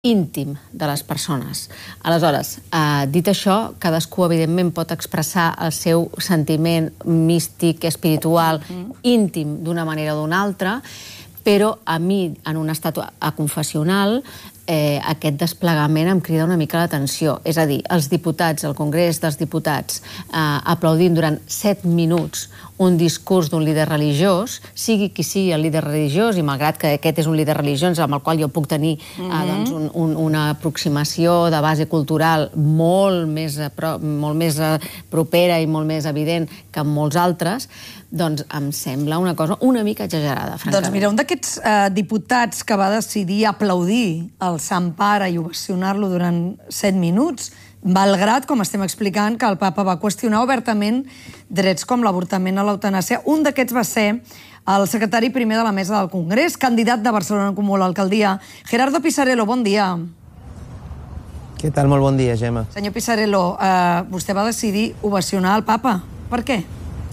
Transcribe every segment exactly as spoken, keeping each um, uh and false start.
íntim de les persones. Aleshores, eh, dit això, cadascú, evidentment, pot expressar el seu sentiment místic, espiritual, íntim d'una manera o d'una altra, però a mi, en un estat confessional, eh, aquest desplegament em crida una mica l'atenció. És a dir, els diputats, el Congrés dels Diputats, eh, aplaudint durant set minuts un discurs d'un líder religiós, sigui qui sigui el líder religiós, i malgrat que aquest és un líder religiós amb el qual jo puc tenir eh, doncs un, un, una aproximació de base cultural molt més, molt més propera i molt més evident que amb molts altres, doncs em sembla una cosa una mica exagerada, francament. Doncs mira, un d'aquests eh, diputats que va decidir aplaudir el Sant Pare i ovacionar-lo durant set minuts, malgrat, com estem explicant, que el papa va qüestionar obertament drets com l'avortament o l'eutanàsia. Un d'aquests va ser el secretari primer de la mesa del Congrés, candidat de Barcelona en Comú a l'alcaldia, Gerardo Pisarello. Bon dia. Què tal? Molt bon dia, Gemma. Senyor Pisarello, eh, vostè va decidir ovacionar el papa. Per què?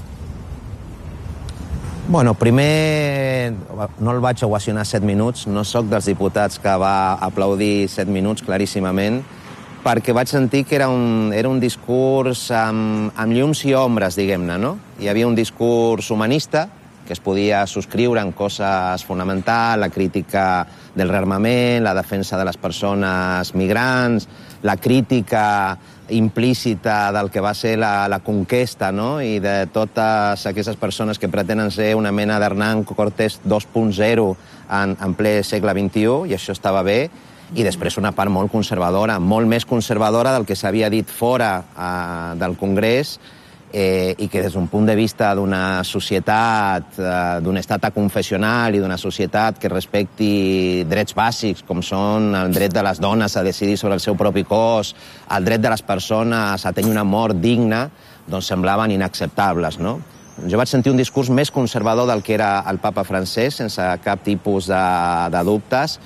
Bueno, primer no el vaig ovacionar set minuts, no sóc dels diputats que va aplaudir set minuts claríssimament, perquè vaig sentir que era un, era un discurs amb, amb llums i ombres, diguem-ne, no? Hi havia un discurs humanista, que es podia subscriure en coses fonamentals, la crítica del rearmament, la defensa de les persones migrants, la crítica implícita del que va ser la, la conquesta, no? I de totes aquestes persones que pretenen ser una mena d'Hernán Cortés dos punt zero en, en ple segle vint-i-u, i això estava bé, i després una part molt conservadora, molt més conservadora del que s'havia dit fora eh, del Congrés, eh, i que des d'un punt de vista d'una societat, eh, d'un estat confessional i d'una societat que respecti drets bàsics, com són el dret de les dones a decidir sobre el seu propi cos, el dret de les persones a tenir una mort digna, doncs semblaven inacceptables, no? Jo vaig sentir un discurs més conservador del que era el papa francès, sense cap tipus de, de dubtes,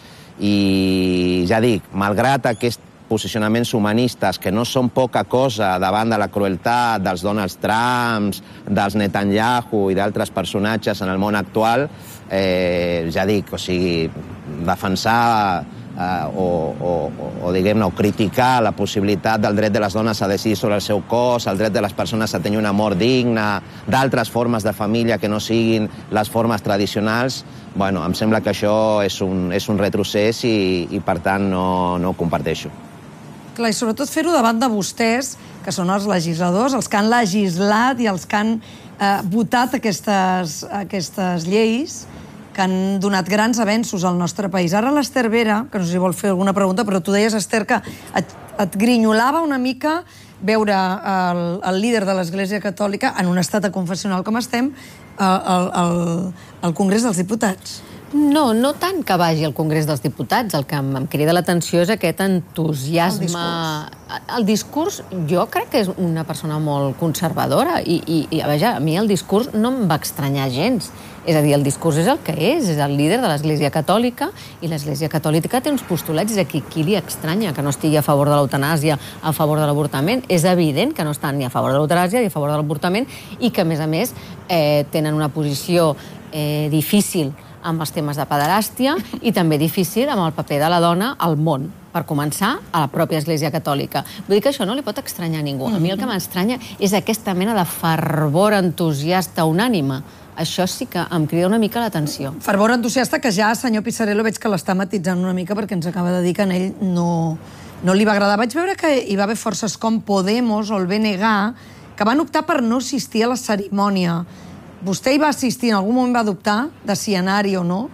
i ja dic, malgrat aquests posicionaments humanistes que no són poca cosa davant de la crueltat dels Donald Trumps, dels Netanyahu i d'altres personatges en el món actual, eh, ja dic, o sigui, defensar eh, o, o, o, diguem-ne, o criticar la possibilitat del dret de les dones a decidir sobre el seu cos, el dret de les persones a tenir una mort digna, d'altres formes de família que no siguin les formes tradicionals, bueno, em sembla que això és un, és un retrocés i, i per tant, no, no ho comparteixo. Clar, i sobretot fer-ho davant de vostès, que són els legisladors, els que han legislat i els que han eh, votat aquestes, aquestes lleis que han donat grans avenços al nostre país. Ara l'Ester Vera, que no sé si vol fer alguna pregunta, però tu deies, Ester, que et, et grinyolava una mica veure el, el líder de l'Església Catòlica en un estat confessional com estem, al, al, al Congrés dels Diputats. No, no tant que vagi al Congrés dels Diputats. El que em, em crida l'atenció és aquest entusiasme... El discurs. El discurs, jo crec que és una persona molt conservadora i, i, i vaja, a mi el discurs no em va estranyar gens. És a dir, el discurs és el que és, és el líder de l'Església Catòlica, i l'Església Catòlica té uns postulats, és a qui, qui li estranya que no estigui a favor de l'eutanàsia, a favor de l'avortament. És evident que no estan ni a favor de l'eutanàsia ni a favor de l'avortament, i que, a més a més, eh, tenen una posició eh, difícil amb els temes de pederàstia i també difícil amb el paper de la dona al món, per començar, a la pròpia Església Catòlica. Vull dir que això no li pot estranyar a ningú. A mi el que m'estranya és aquesta mena de fervor entusiasta unànime. Això sí que em crida una mica l'atenció. Fervor entusiasta que ja, senyor Pisarello, veig que l'està matitzant una mica perquè ens acaba de dir que a ell no, no li va agradar. Vaig veure que hi va haver forces com Podemos o el B N G que van optar per no assistir a la cerimònia. Vostè hi va assistir, en algun moment va dubtar de si anar-hi o no?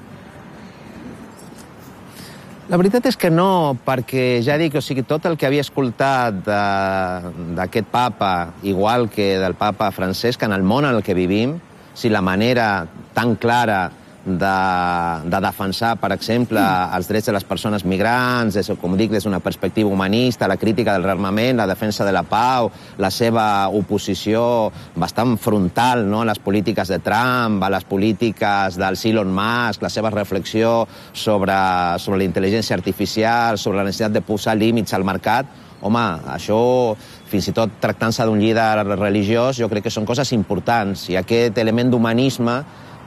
La veritat és que no, perquè ja dic, o sigui, tot el que havia escoltat d'aquest papa, igual que del papa Francesc, en el món en el que vivim, si la manera tan clara de, de defensar, per exemple, els drets de les persones migrants, des, com dic, des d'una perspectiva humanista, la crítica del rearmament, la defensa de la pau, la seva oposició bastant frontal, no?, a les polítiques de Trump, a les polítiques del Elon Musk, la seva reflexió sobre, sobre la intel·ligència artificial, sobre la necessitat de posar límits al mercat. Home, això, fins i tot tractant-se d'un líder religiós, jo crec que són coses importants, i aquest element d'humanisme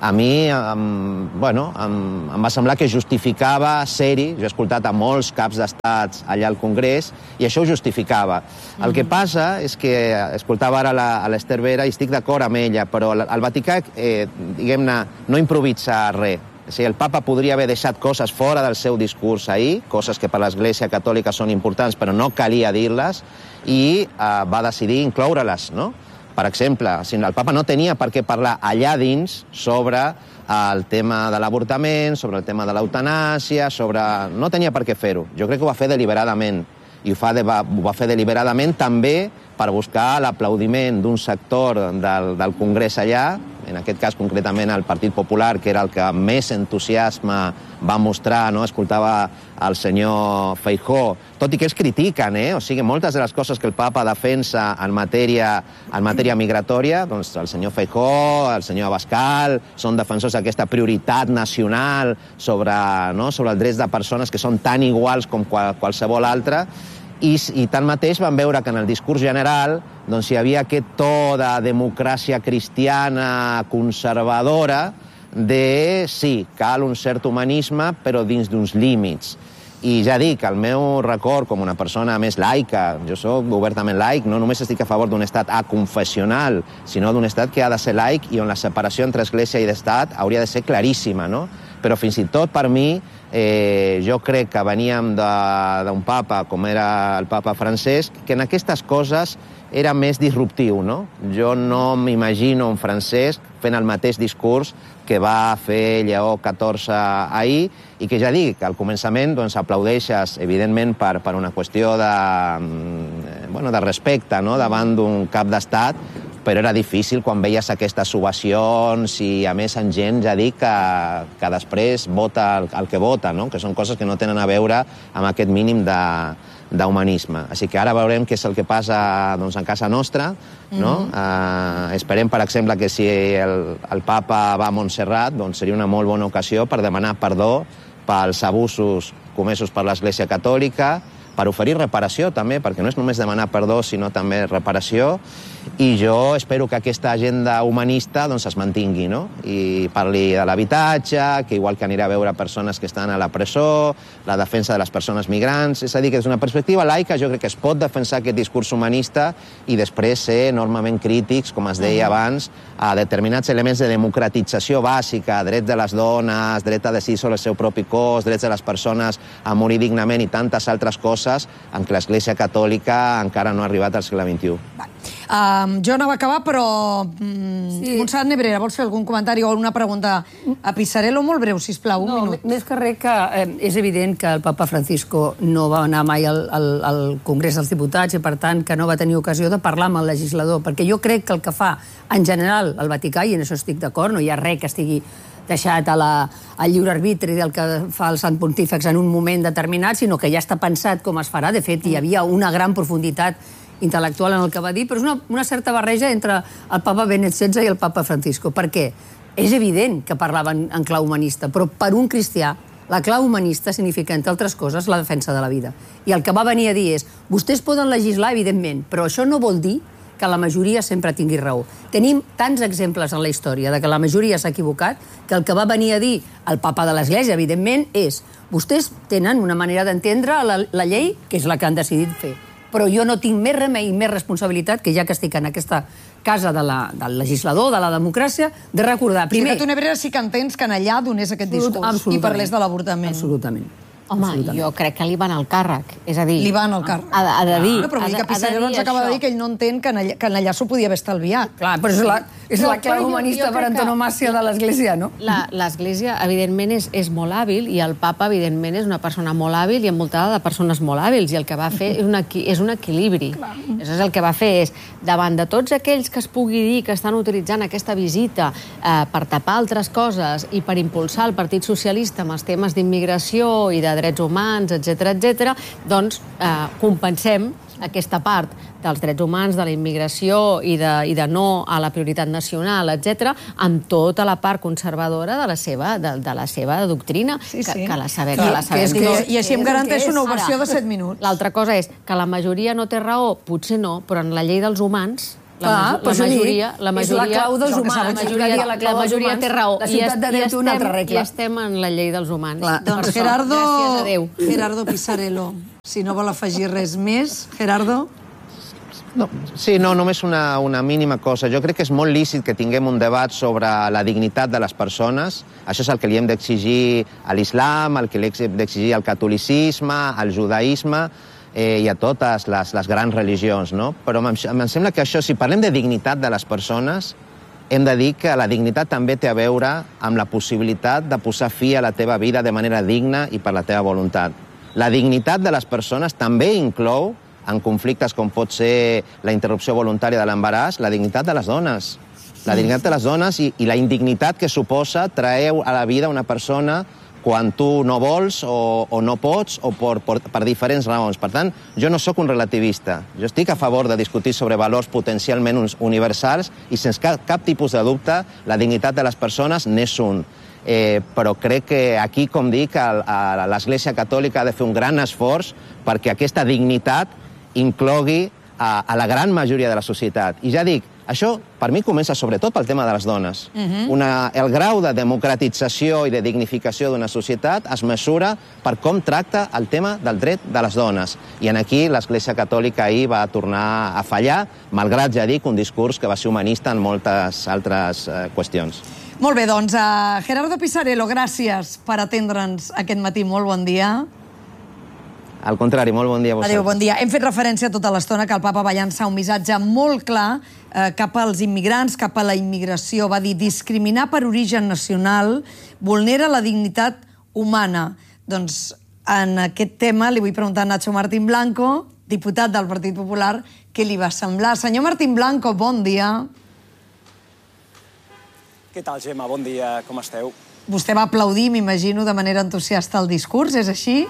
a mi em, bueno, em, em va semblar que justificava ser-hi. Jo he escoltat a molts caps d'estats allà al Congrés i això ho justificava. Mm-hmm. El que passa és que escoltava ara la, a l'Ester Vera i estic d'acord amb ella, però el Vaticà, eh, diguem-ne, no improvisa res. O sigui, el papa podria haver deixat coses fora del seu discurs ahir, coses que per l'Església Catòlica són importants, però no calia dir-les, i eh, va decidir incloure-les, no? Per exemple, el papa no tenia per què parlar allà dins sobre el tema de l'avortament, sobre el tema de l'eutanàsia, sobre... no tenia per què fer-ho. Jo crec que ho va fer deliberadament. I ho, fa de... ho va fer deliberadament també per buscar l'aplaudiment d'un sector del, del Congrés allà, en aquest cas concretament el Partit Popular, que era el que més entusiasme va mostrar, no? Escoltava el senyor Feijóo, tot i que ells critiquen, eh? O sigui, moltes de les coses que el papa defensa en matèria, en matèria migratòria, doncs el senyor Feijóo, el senyor Abascal, són defensors d'aquesta prioritat nacional sobre, no? sobre els drets de persones que són tan iguals com qual, qualsevol altra, i, i tanmateix vam veure que en el discurs general doncs, hi havia aquest to de democràcia cristiana conservadora de, sí, cal un cert humanisme, però dins d'uns límits. I ja dic, el meu record com una persona més laica, jo soc obertament laic, no només estic a favor d'un estat aconfessional, sinó d'un estat que ha de ser laic i on la separació entre església i estat hauria de ser claríssima, no? Però fins i tot per mi, eh, jo crec que veníem d'un papa com era el papa Francesc, que en aquestes coses era més disruptiu, no? Jo no m'imagino un Francesc fent el mateix discurs que va fer Lleó catorze ahir i que ja dic, al començament doncs, aplaudeixes, evidentment, per, per una qüestió de, bueno, de respecte, no? Davant d'un cap d'estat, però era difícil quan veies aquestes ovacions i, a més, en gent, ja dic, que, que després vota el, el que vota, no? Que són coses que no tenen a veure amb aquest mínim de d'humanisme. Així que ara veurem què és el que passa doncs, en casa nostra. No? Mm-hmm. uh, esperem, per exemple, que si el, el papa va a Montserrat, doncs seria una molt bona ocasió per demanar perdó pels abusos comesos per l'Església Catòlica, per oferir reparació també, perquè no és només demanar perdó, sinó també reparació, i jo espero que aquesta agenda humanista doncs, es mantingui, no? I parli de l'habitatge, que igual que anirà a veure persones que estan a la presó, la defensa de les persones migrants, és a dir, que des d'una perspectiva laica jo crec que es pot defensar aquest discurs humanista i després ser enormement crítics, com es deia abans, a determinats elements de democratització bàsica, drets de les dones, dret a decidir sobre el seu propi cos, drets de les persones a morir dignament i tantes altres coses en què l'Església Catòlica encara no ha arribat al segle vint-i-u. Um, jo no va acabar, però um, sí. Montserrat Nebrera, vols fer algun comentari o alguna pregunta a Pisarello? Molt breu, sisplau, un no, minut. Més que res que eh, és evident que el papa Francisco no va anar mai al, al, al Congrés dels Diputats i, per tant, que no va tenir ocasió de parlar amb el legislador, perquè jo crec que el que fa, en general, el Vaticà, i en això estic d'acord, no hi ha res que estigui deixat a la, al lliure arbitri del que fa el Sant Pontífex en un moment determinat, sinó que ja està pensat com es farà. De fet, hi havia una gran profunditat intel·lectual en el que va dir, però és una, una certa barreja entre el papa Benet setze i el papa Francisco. Per què? És evident que parlaven en clau humanista, però per un cristià la clau humanista significa, entre altres coses, la defensa de la vida. I el que va venir a dir és, vostès poden legislar, evidentment, però això no vol dir que la majoria sempre tingui raó. Tenim tants exemples en la història de que la majoria s'ha equivocat que el que va venir a dir el papa de l'Església, evidentment, és vostès tenen una manera d'entendre la, la llei que és la que han decidit fer. Però jo no tinc més remei i més responsabilitat que ja que estic en aquesta casa de la, del legislador, de la democràcia, de recordar primer... O sigui que tu, Nebrera, sí que entens que en allà donés aquest discurs i parlés de l'avortament. Absolutament. Home, jo crec que li van al càrrec, és a dir... Li van al càrrec. Ha, ha de dir... No, però vull dir que Pisarello ens acaba de dir que ell no entén que en allà, que en allà s'ho podia haver estalviat. Clar, però és la, és la clau humanista per antonomàsia de l'Església, no? L'Església, evidentment, és, és molt hàbil i el papa, evidentment, és una persona molt hàbil i envoltada de persones molt hàbils i el que va fer és un, és un equilibri. Clar. Això és el que va fer, és davant de tots aquells que es pugui dir que estan utilitzant aquesta visita eh, per tapar altres coses i per impulsar el Partit Socialista amb els temes d'immigració i de drets humans, etcètera, etcètera, doncs eh, compensem aquesta part dels drets humans, de la immigració i de, i de no a la prioritat nacional, etcètera, amb tota la part conservadora de la seva, de, de la seva doctrina, sí, sí. Que, que la sabem. Que, que la sabem. Que és, que, I així em garanteix una ovació de set minuts. L'altra cosa és que la majoria no té raó, potser no, però en la llei dels humans Ah, però la majoria, la majoria, és la clau dels humans. La majoria, la, la majoria té raó. La ciutat de Déu té una altra regla. I estem en la llei dels humans. Clar, doncs Gerardo, Gerardo Pisarello, si no vol afegir res més. Gerardo? No, sí, no, només una, una mínima cosa. Jo crec que és molt lícit que tinguem un debat sobre la dignitat de les persones. Això és el que li hem d'exigir a l'islam, el que li hem d'exigir al catolicisme, al judaïsme eh, i a totes les, les grans religions, no? Però em, em sembla que això, si parlem de dignitat de les persones, hem de dir que la dignitat també té a veure amb la possibilitat de posar fi a la teva vida de manera digna i per la teva voluntat. La dignitat de les persones també inclou, en conflictes com pot ser la interrupció voluntària de l'embaràs, la dignitat de les dones. La dignitat de les dones i, i la indignitat que suposa traer a la vida una persona quan tu no vols o, o no pots o per, per, per diferents raons. Per tant, jo no sóc un relativista. Jo estic a favor de discutir sobre valors potencialment universals i sense cap, cap tipus de dubte la dignitat de les persones n'és un. Eh, però crec que aquí, com dic, l'Església Catòlica ha de fer un gran esforç perquè aquesta dignitat inclogui a, a la gran majoria de la societat. I ja dic, això per mi comença sobretot pel tema de les dones. Uh-huh. Una, el grau de democratització i de dignificació d'una societat es mesura per com tracta el tema del dret de les dones. I en aquí l'Església Catòlica ahir va tornar a fallar, malgrat, ja dic, un discurs que va ser humanista en moltes altres eh, qüestions. Molt bé, doncs, uh, Gerardo Pisarello, gràcies per atendre'ns aquest matí. Molt bon dia. Al contrari, molt bon dia a vosaltres. Adéu, bon dia. Hem fet referència tota l'estona que el papa va llançar un missatge molt clar eh, cap als immigrants, cap a la immigració. Va dir, discriminar per origen nacional vulnera la dignitat humana. Doncs en aquest tema li vull preguntar a Nacho Martín Blanco, diputat del Partit Popular, què li va semblar. Senyor Martín Blanco, bon dia. Què tal, Gemma? Bon dia, com esteu? Vostè va aplaudir, m'imagino, de manera entusiasta el discurs, és així?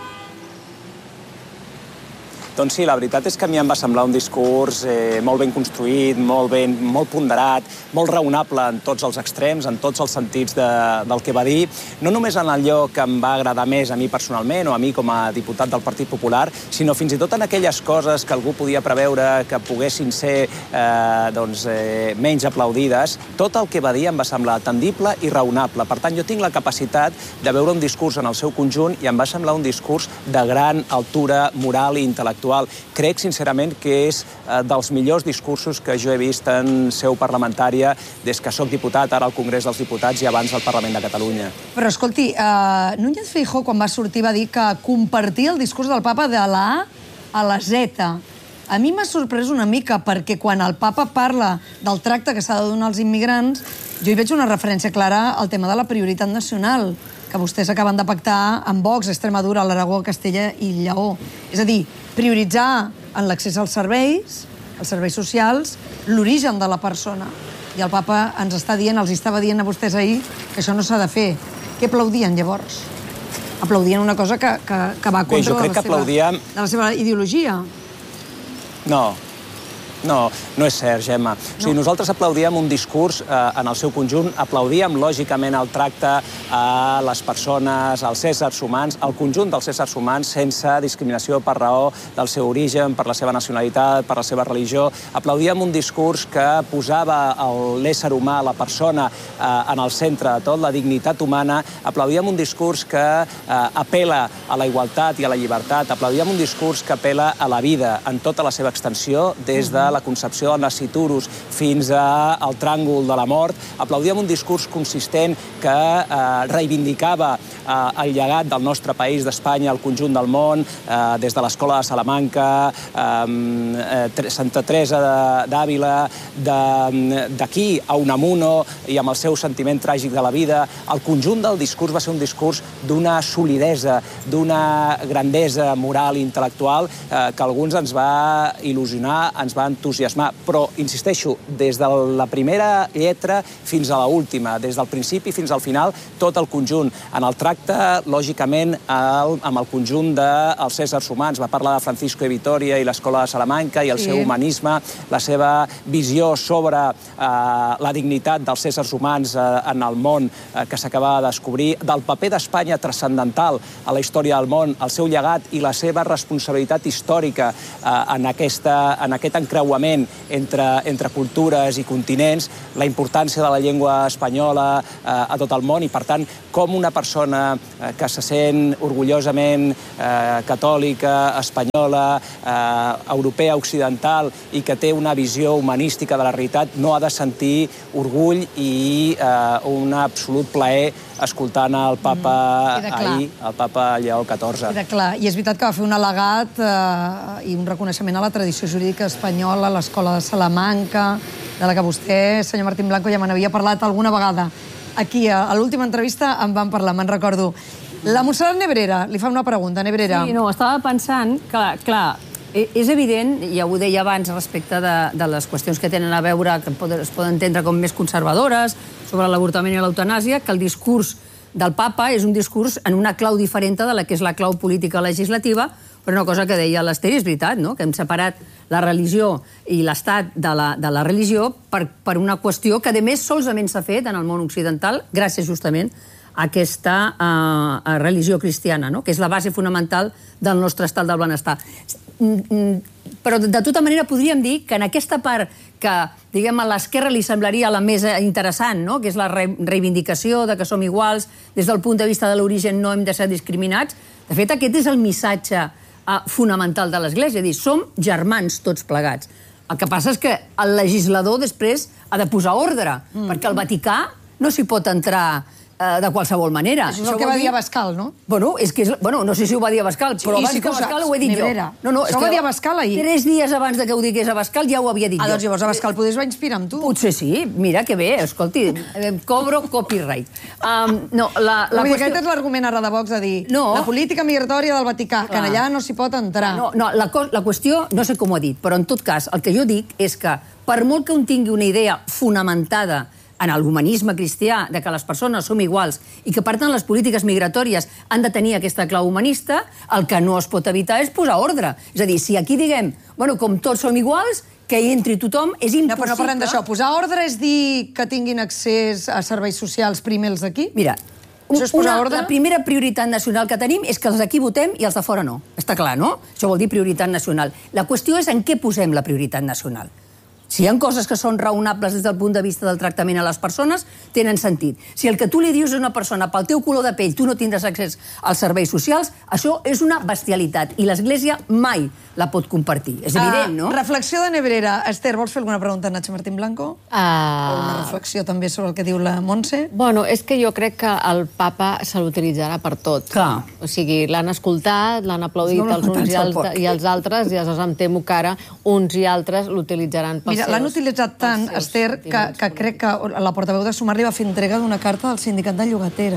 Doncs sí, la veritat és que a mi em va semblar un discurs eh, molt ben construït, molt, ben, molt ponderat, molt raonable en tots els extrems, en tots els sentits de, del que va dir. No només en allò que em va agradar més a mi personalment o a mi com a diputat del Partit Popular, sinó fins i tot en aquelles coses que algú podia preveure que poguessin ser eh, doncs, eh, menys aplaudides. Tot el que va dir em va semblar atendible i raonable. Per tant, jo tinc la capacitat de veure un discurs en el seu conjunt i em va semblar un discurs de gran altura moral i intel·lectual. Crec, sincerament, que és eh, dels millors discursos que jo he vist en seu parlamentària des que sóc diputat, ara al Congrés dels Diputats i abans al Parlament de Catalunya. Però, escolti, eh, Núñez Feijóo, quan va sortir, va dir que compartia el discurs del papa de la A a la Z. A mi m'ha sorprès una mica, perquè quan el papa parla del tracte que s'ha de donar als immigrants, jo hi veig una referència clara al tema de la prioritat nacional, que vostès acaben de pactar amb Vox, Extremadura, l'Aragó, Castella i Lleó. És a dir, prioritzar en l'accés als serveis, als serveis socials, l'origen de la persona. I el papa ens està dient, els estava dient a vostès ahir, que això no s'ha de fer. Què aplaudien, llavors? Aplaudien una cosa que, que, que va contra Bé, de, la seva, aplaudíem... de la seva ideologia. No. No, no és cert, Gemma. No. O sigui, nosaltres aplaudíem un discurs eh, en el seu conjunt, aplaudíem lògicament el tracte a les persones, als éssers humans, al conjunt dels éssers humans sense discriminació per raó del seu origen, per la seva nacionalitat, per la seva religió. Aplaudíem un discurs que posava l'ésser humà, la persona, eh, en el centre de tot, la dignitat humana. Aplaudíem un discurs que eh, apela a la igualtat i a la llibertat. Aplaudíem un discurs que apela a la vida en tota la seva extensió, des de la concepció del nasciturus fins al tràngol de la mort. Aplaudíem un discurs consistent que eh, reivindicava eh, el llegat del nostre país, d'Espanya, al conjunt del món, eh, des de l'Escola de Salamanca, eh, Santa Teresa d'Àvila, d'aquí a Unamuno i amb el seu sentiment tràgic de la vida. El conjunt del discurs va ser un discurs d'una solidesa, d'una grandesa moral i intel·lectual eh, que alguns ens va il·lusionar, ens va entusiasmar, però, insisteixo, des de la primera lletra fins a l'última, des del principi fins al final, tot el conjunt. En el tracte, lògicament, el, amb el conjunt dels éssers humans. Va parlar de Francisco de Vitoria i l'Escola de Salamanca i el sí. seu humanisme, la seva visió sobre eh, la dignitat dels éssers humans eh, en el món eh, que s'acaba de descobrir, del paper d'Espanya transcendental a la història del món, el seu llegat i la seva responsabilitat històrica eh, en, aquesta, en aquest encreuament creuament entre cultures i continents, la importància de la llengua espanyola a tot el món i, per tant, com una persona que se sent orgullosament catòlica, espanyola, europea, occidental i que té una visió humanística de la realitat no ha de sentir orgull i un absolut plaer escoltant el papa ahir, el papa Lleó catorze. Queda clar. I és veritat que va fer un al·legat i un reconeixement a la tradició jurídica espanyola, a l'escola de Salamanca, de la que vostè, senyor Martín Blanco, ja me n'havia parlat alguna vegada. Aquí, a l'última entrevista, en vam parlar, me'n recordo. La Montserrat Nebrera, li fa una pregunta. Nebrera. Sí, no, estava pensant que, clar, és evident, ja ho deia abans respecte de les qüestions que tenen a veure, que es poden entendre com més conservadores, sobre l'avortament i l'eutanàsia, que el discurs del papa és un discurs en una clau diferent de la que és la clau política legislativa, però una cosa que deia l'Ester és veritat, que hem separat la religió i l'estat de la religió per una qüestió que, a més, solament s'ha fet en el món occidental gràcies justament a aquesta religió cristiana, que és la base fonamental del nostre estat del benestar. Però, de tota manera, podríem dir que en aquesta part que, diguem, a l'esquerra li semblaria la més interessant, que és la reivindicació de que som iguals, des del punt de vista de l'origen no hem de ser discriminats, de fet, aquest és el missatge fonamental de l'Església, és a dir, som germans tots plegats. El que passa és que el legislador després ha de posar ordre, perquè al Vaticà no s'hi pot entrar de qualsevol manera. Això és el que va dir Abascal, no? Bueno, no sé si ho va dir Abascal, però abans que Abascal ho he dit jo. Això ho va dir Abascal ahir. Tres dies abans que ho digués Abascal ja ho havia dit jo. Ah, doncs llavors Abascal potser es va inspirar amb tu. Potser sí, mira que bé, escolti, cobro copyright. Aquest és l'argument ara de Vox de dir la política migratòria del Vaticà, que allà no s'hi pot entrar. No, la qüestió, no sé com ho ha dit, però en tot cas, el que jo dic és que per molt que un tingui una idea fonamentada en l'humanisme cristià, de que les persones som iguals i que, per tant, les polítiques migratòries han de tenir aquesta clau humanista, el que no es pot evitar és posar ordre. És a dir, si aquí diguem, bueno, com tots som iguals, que hi entri tothom, és impossible. No, però no parlem d'això. Posar ordre és dir que tinguin accés a serveis socials primer els d'aquí? Mira, la primera prioritat nacional que tenim és que els d'aquí votem i els de fora no. Està clar, no? Això vol dir prioritat nacional. La qüestió és en què posem la prioritat nacional. Si hi ha coses que són raonables des del punt de vista del tractament a les persones, tenen sentit. Si el que tu li dius a una persona pel teu color de pell tu no tindràs accés als serveis socials, això és una bestialitat i l'Església mai la pot compartir. És evident, no? Reflexió de Nebrera. Esther, vols fer alguna pregunta a Nacho Martín Blanco? O una reflexió també sobre el que diu la Montse? Bueno, és que jo crec que el papa se l'utilitzarà per tot. Clar. O sigui, l'han escoltat, l'han aplaudit els uns i els altres, i aleshores em temo que ara uns i altres l'utilitzaran pels seus... L'han utilitzat tant, Esther, que crec que la portaveu de Sumar li va fer entrega d'una carta del sindicat de llogatera.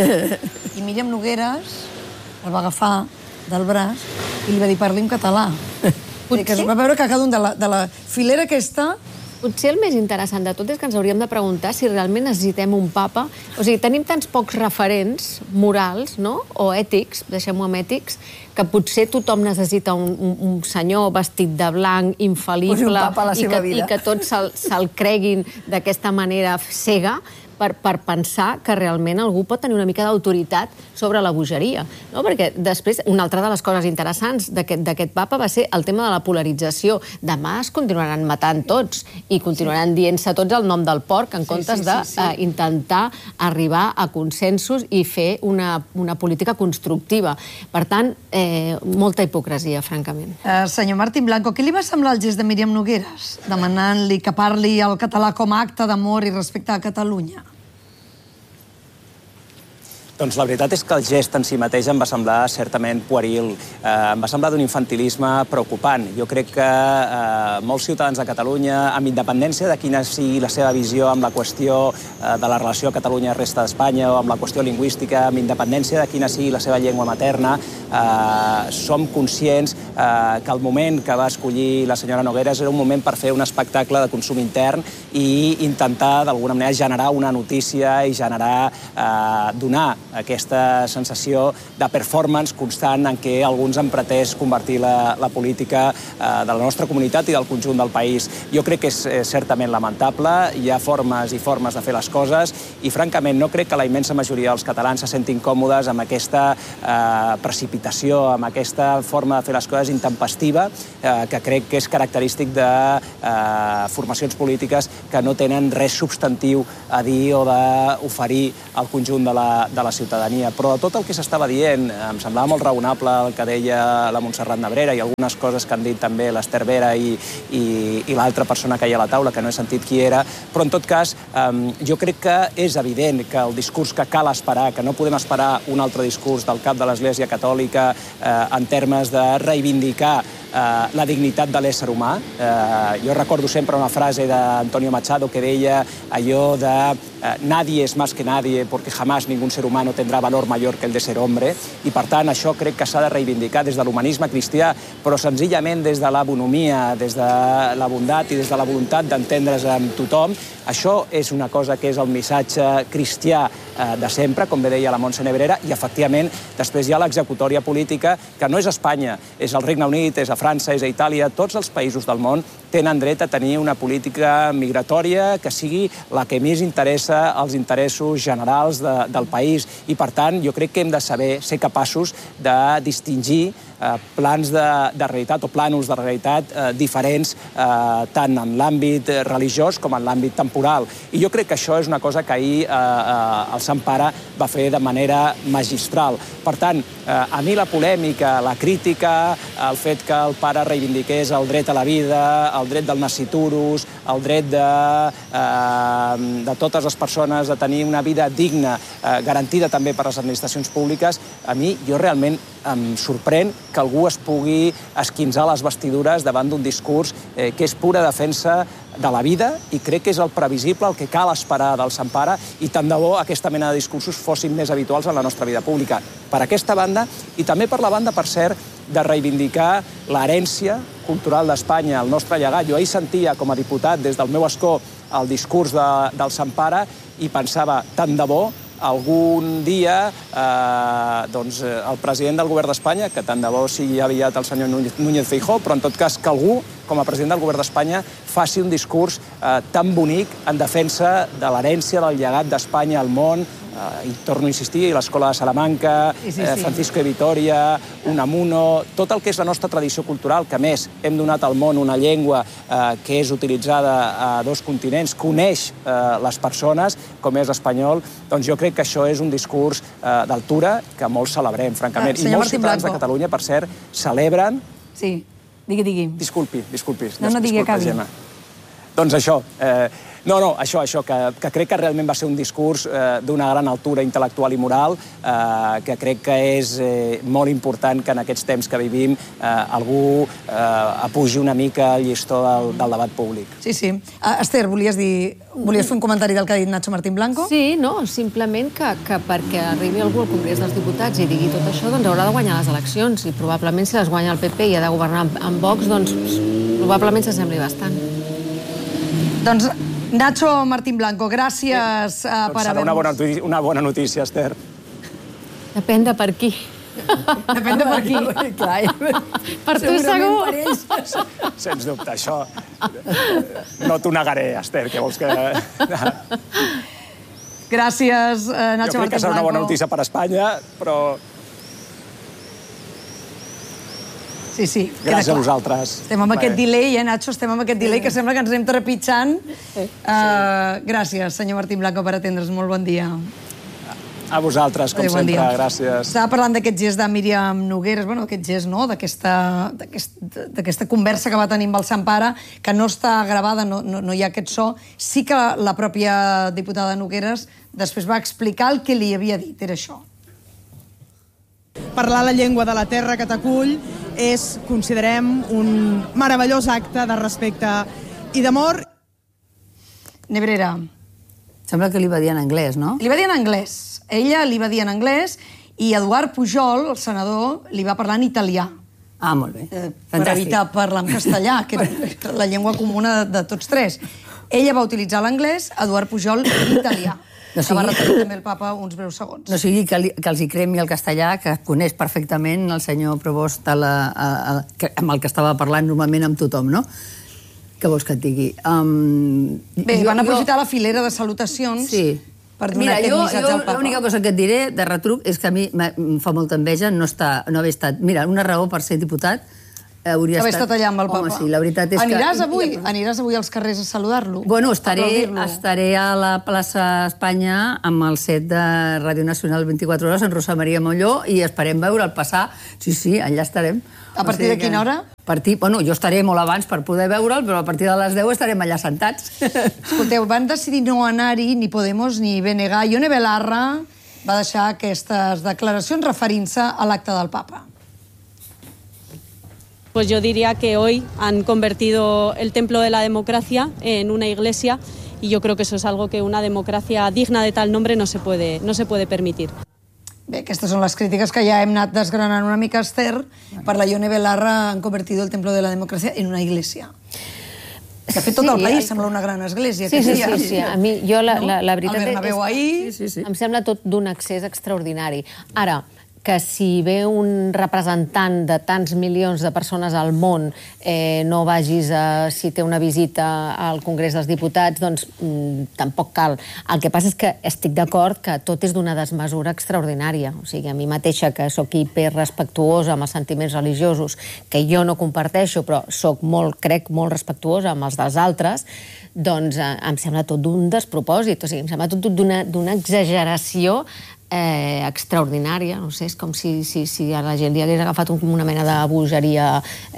I Míriam Nogueras el va agafar del braç i li va dir parli en català. Es va veure que cada un de la filera aquesta... Potser el més interessant de tot és que ens hauríem de preguntar si realment necessitem un papa. O sigui, tenim tants pocs referents morals, no?, o ètics, deixem-ho amb ètics, que potser tothom necessita un senyor vestit de blanc, infal·lible, i que tots se'l creguin d'aquesta manera cega, per pensar que realment algú pot tenir una mica d'autoritat sobre la bogeria. Perquè després, una altra de les coses interessants d'aquest papa va ser el tema de la polarització. Demà es continuaran matant tots i continuaran dient-se tots el nom del porc en comptes d'intentar arribar a consensos i fer una política constructiva. Per tant, molta hipocresia, francament. Senyor Martín Blanco, què li va semblar el gest de Míriam Nogueras demanant-li que parli el català com a acte d'amor i respecte a Catalunya? Doncs la veritat és que el gest en si mateix em va semblar certament pueril, em va semblar d'un infantilisme preocupant. Jo crec que molts ciutadans de Catalunya, amb independència de quina sigui la seva visió amb la qüestió de la relació Catalunya-resta d'Espanya o amb la qüestió lingüística, amb independència de quina sigui la seva llengua materna, som conscients que el moment que va escollir la senyora Nogueras era un moment per fer un espectacle de consum intern i intentar, d'alguna manera, generar una notícia i generar, donar aquesta sensació de performance constant en què alguns han pretès convertir la, la política de la nostra comunitat i del conjunt del país. Jo crec que és certament lamentable, hi ha formes i formes de fer les coses i, francament, no crec que la immensa majoria dels catalans se sentin còmodes amb aquesta eh, precipitació, amb aquesta forma de fer les coses intempestiva, eh, que crec que és característic de eh, formacions polítiques que no tenen res substantiu a dir o d'oferir al conjunt de la, de la ciutadania. Però de tot el que s'estava dient, em semblava molt raonable el que deia la Montserrat Nebrera i algunes coses que han dit també l'Ester Vera i, i, i l'altra persona que hi ha a la taula, que no he sentit qui era, però en tot cas eh, jo crec que és evident que el discurs que cal esperar, que no podem esperar un altre discurs del cap de l'Església Catòlica eh, en termes de reivindicar eh, la dignitat de l'ésser humà. Eh, jo recordo sempre una frase d'Antonio Machado que deia allò de eh, nadie es más que nadie porque jamás ningún ser humano tendrá valor mayor que el de ser hombre, i per tant això crec que s'ha de reivindicar des de l'humanisme cristià, però senzillament des de la bonomia, des de la bondat i des de la voluntat d'entendre's amb tothom. Això és una cosa que és el missatge cristià de sempre, com bé deia la Montse Nebrera, i efectivament després hi ha l'executòria política, que no és Espanya, és el Regne Unit, és a França, és a Itàlia, tots els països del món tenen dret a tenir una política migratòria que sigui la que més interessa als interessos generals de, del país. I, per tant, jo crec que hem de saber ser capaços de distingir eh, plans de, de realitat o plànols de realitat eh, diferents eh, tant en l'àmbit religiós com en l'àmbit temporal. I jo crec que això és una cosa que ahir eh, eh, el Sant Pare va fer de manera magistral. Per tant, eh, a mi la polèmica, la crítica, el fet que el pare reivindiqués el dret a la vida, el dret del nasciturus, el dret de, eh, de totes les persones de tenir una vida digna, eh, garantida també per les administracions públiques, a mi jo realment em sorprèn que algú es pugui esquinçar les vestidures davant d'un discurs eh, que és pura defensa de la vida, i crec que és el previsible, el que cal esperar del Sant Pare, i tant de bo aquesta mena de discursos fossin més habituals en la nostra vida pública. Per aquesta banda, i també per la banda, per cert, de reivindicar l'herència cultural d'Espanya, el nostre llegat. Jo ahir sentia, com a diputat, des del meu escó, el discurs de, del Sant Pare i pensava, tant de bo, algun dia eh, doncs, el president del govern d'Espanya, que tant de bo sigui aviat el senyor Núñez Feijóo, però en tot cas que algú, com a president del govern d'Espanya, faci un discurs eh, tan bonic en defensa de l'herència del llegat d'Espanya al món. Uh, i torno a insistir, l'Escola de Salamanca, sí, sí, sí. Eh, Francisco de Vitoria, Unamuno, tot el que és la nostra tradició cultural, que a més hem donat al món una llengua eh, que és utilitzada a dos continents, coneix eh, les persones, com és l'espanyol, doncs jo crec que això és un discurs eh, d'altura que molts celebrem, francament. Ah, I molts ciutadans de Catalunya, per cert, celebren... Sí, digui, digui. Disculpi, disculpi. No, no digui, acabi. Doncs això... Eh, No, no, això, això, que, que crec que realment va ser un discurs eh, d'una gran altura intel·lectual i moral, eh, que crec que és eh, molt important que en aquests temps que vivim eh, algú eh, apugi una mica el llistó del, del debat públic. Sí, sí. Uh, Esther, volies dir... Volies fer un comentari del que ha dit Nacho Martín Blanco? Sí, no, simplement que, que perquè arribi algú al Congrés dels Diputats i digui tot això, doncs haurà de guanyar les eleccions, i probablement si les guanya el P P i ha de governar amb, amb Vox, doncs probablement s'assembli bastant. Doncs Nacho Martín Blanco, gràcies uh, per haver-nos... Serà una bona notícia, una bona notícia, Esther. Depèn de per qui. Depèn de per qui. Clar, per tu segur. Per ells. Sens dubte, això... No t'ho negaré, Esther, que vols que... Gràcies, uh, Nacho Martín Blanco. Jo crec que serà una bona notícia per Espanya, però... Sí, sí. Gràcies a vosaltres. Estem amb aquest delay, eh, Nacho? Estem amb aquest delay que sembla que ens anem trepitjant. Uh, gràcies, senyor Martín Blanco, per atendre's. Molt bon dia. A vosaltres, com Adéu, sempre. Bon gràcies. Estava parlant d'aquest gest de Míriam Nogueras, bueno, aquest gest, no?, d'aquesta conversa que va tenir amb el Sant Pare, que no està gravada, no, no, no hi ha aquest so. Sí que la pròpia diputada Nogueras després va explicar el que li havia dit, era això. Parlar la llengua de la terra que t'acull és, considerem, un meravellós acte de respecte i d'amor. Nebrera. Sembla que li va dir en anglès, no? Li va dir en anglès. Ella li va dir en anglès i Eduard Pujol, el senador, li va parlar en italià. Ah, molt bé. Eh, per evitar parlar en castellà, que era la llengua comuna de, de tots tres. Ella va utilitzar l'anglès, Eduard Pujol, l'italià. que va retenir també el papa uns breus segons. No sigui que, li, que els hi cremi el castellà, que coneix perfectament el senyor Provost a la, a, a, que, amb el que estava parlant normalment amb tothom, no? Què vols que et digui? Um, Bé, jo, van aprofitar jo... la filera de salutacions sí. per donar Mira, aquest jo, missatge jo, al papa. l'única cosa que et diré de retruc és que a mi em fa molta enveja no, estar, no haver estat... Mira, una raó per ser diputat hauria haver estat... estat allà amb el Home, papa. sí, la veritat és aniràs que... Avui, aniràs avui als carrers a saludar-lo? Bueno, estaré, estaré a la plaça Espanya amb el set de Ràdio Nacional vint-i-quatre hores en Rosa Maria Molló i esperem veure'l passar. Sí, sí, allà estarem. A partir de quina hora? Partir, bueno, jo estaré molt abans per poder veure'l, però a partir de les deu estarem allà sentats. Escolteu, van decidir no anar-hi ni Podemos ni B N G. Ione Belarra va deixar aquestes declaracions referint-se a l'acte del papa. Pues yo diría que hoy han convertido el templo de la democracia en una iglesia y yo creo que eso es algo que una democracia digna de tal nombre no se puede, no se puede permitir. Bé, aquestes són les crítiques que ja hem anat desgranant una mica, Esther. Per la Ione Belarra han convertido el templo de la democracia en una iglesia. De fet, tot sí, el país eh? sembla una gran església. Sí, sí, sí, sí. A mi, jo, la, la, la veritat el Bernabéu és, ahir... Sí, sí, sí. Em sembla tot d'un accés extraordinari. Ara, que si ve un representant de tants milions de persones al món eh, no vagis a, si té una visita al Congrés dels Diputats, doncs mm, tampoc cal. El que passa és que estic d'acord que tot és d'una desmesura extraordinària. O sigui, a mi mateixa, que sóc hiperrespectuosa amb els sentiments religiosos, que jo no comparteixo, però sóc molt, crec, molt respectuosa amb els dels altres, doncs eh, em sembla tot d'un despropòsit. O sigui, em sembla tot d'una exageració Eh, extraordinària, no sé, és com si, si, si a la gent li hagués agafat un, una mena de bogeria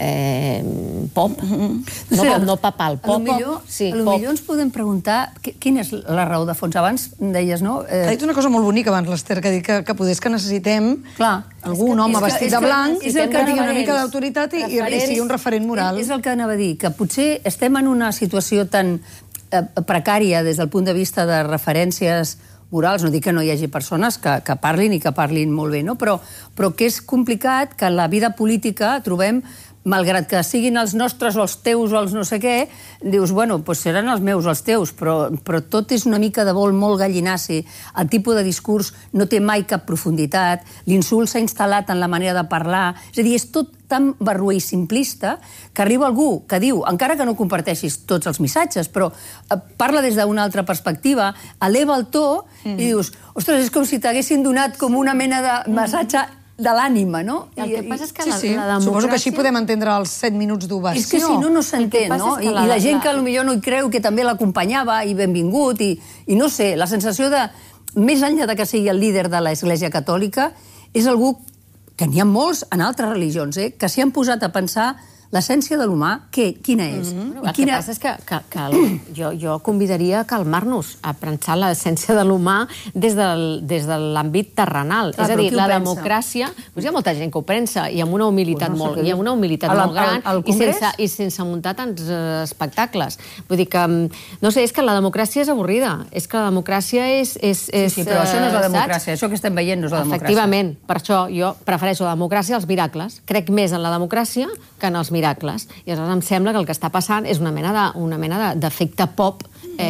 eh, pop, no, sí, pop, no papal, pop. A lo millor, sí, a lo millor ens podem preguntar quina és la raó de fons. Abans deies, no? Eh... Ha dit una cosa molt bonica abans, l'Esther, que ha dit que, que potser que necessitem Clar, algun que, home vestit de blanc que, que tingui una mica d'autoritat i, i sigui un referent moral. És el que anava a dir, que potser estem en una situació tan eh, precària des del punt de vista de referències morals, no dic que no hi hagi persones que, que parlin i que parlin molt bé, no? però, però que és complicat que en la vida política trobem, malgrat que siguin els nostres o els teus o els no sé què, dius, bueno, doncs seran els meus o els teus, però, però tot és una mica de vol molt gallinaci, el tipus de discurs no té mai cap profunditat, l'insult s'ha instal·lat en la manera de parlar, és a dir, és tot tan barruer i simplista que arriba algú que diu, encara que no comparteixis tots els missatges, però parla des d'una altra perspectiva, eleva el to mm. i dius, ostres, és com si t'haguessin donat com una mena de massatge de l'ànima, no? El que passa és que sí, la, sí. la democràcia... Suposo que així podem entendre els set minuts d'ovació. És que si no, no s'entén, no? I la, I la gent que potser no hi creu, que també l'acompanyava, i benvingut, i, i no sé, la sensació de, més enllà de que sigui el líder de l'Església Catòlica, és algú que n'hi ha molts en altres religions, eh, que s'hi han posat a pensar l'essència de l'humà, quina és? Mm-hmm. El quina... que passa és que, que, que el, jo, jo convidaria a calmar-nos, a pensar l'essència de l'humà des, del, des de l'àmbit terrenal. Clar, és a dir, la democràcia... Doncs hi ha molta gent que ho pensa, i amb una humilitat, pues no molt, i amb una humilitat el, molt gran, el, el i, sense, i sense muntar tants uh, espectacles. Vull dir que, no sé, és que la democràcia és avorrida, és que la democràcia és... és, és sí, sí, però això no és la democràcia, saps? Això que estem veient no és la democràcia. Efectivament, per això jo prefereixo la democràcia als miracles. Crec més en la democràcia que en els miracles. I aleshores em sembla que el que està passant és una mena de, una mena d'efecte pop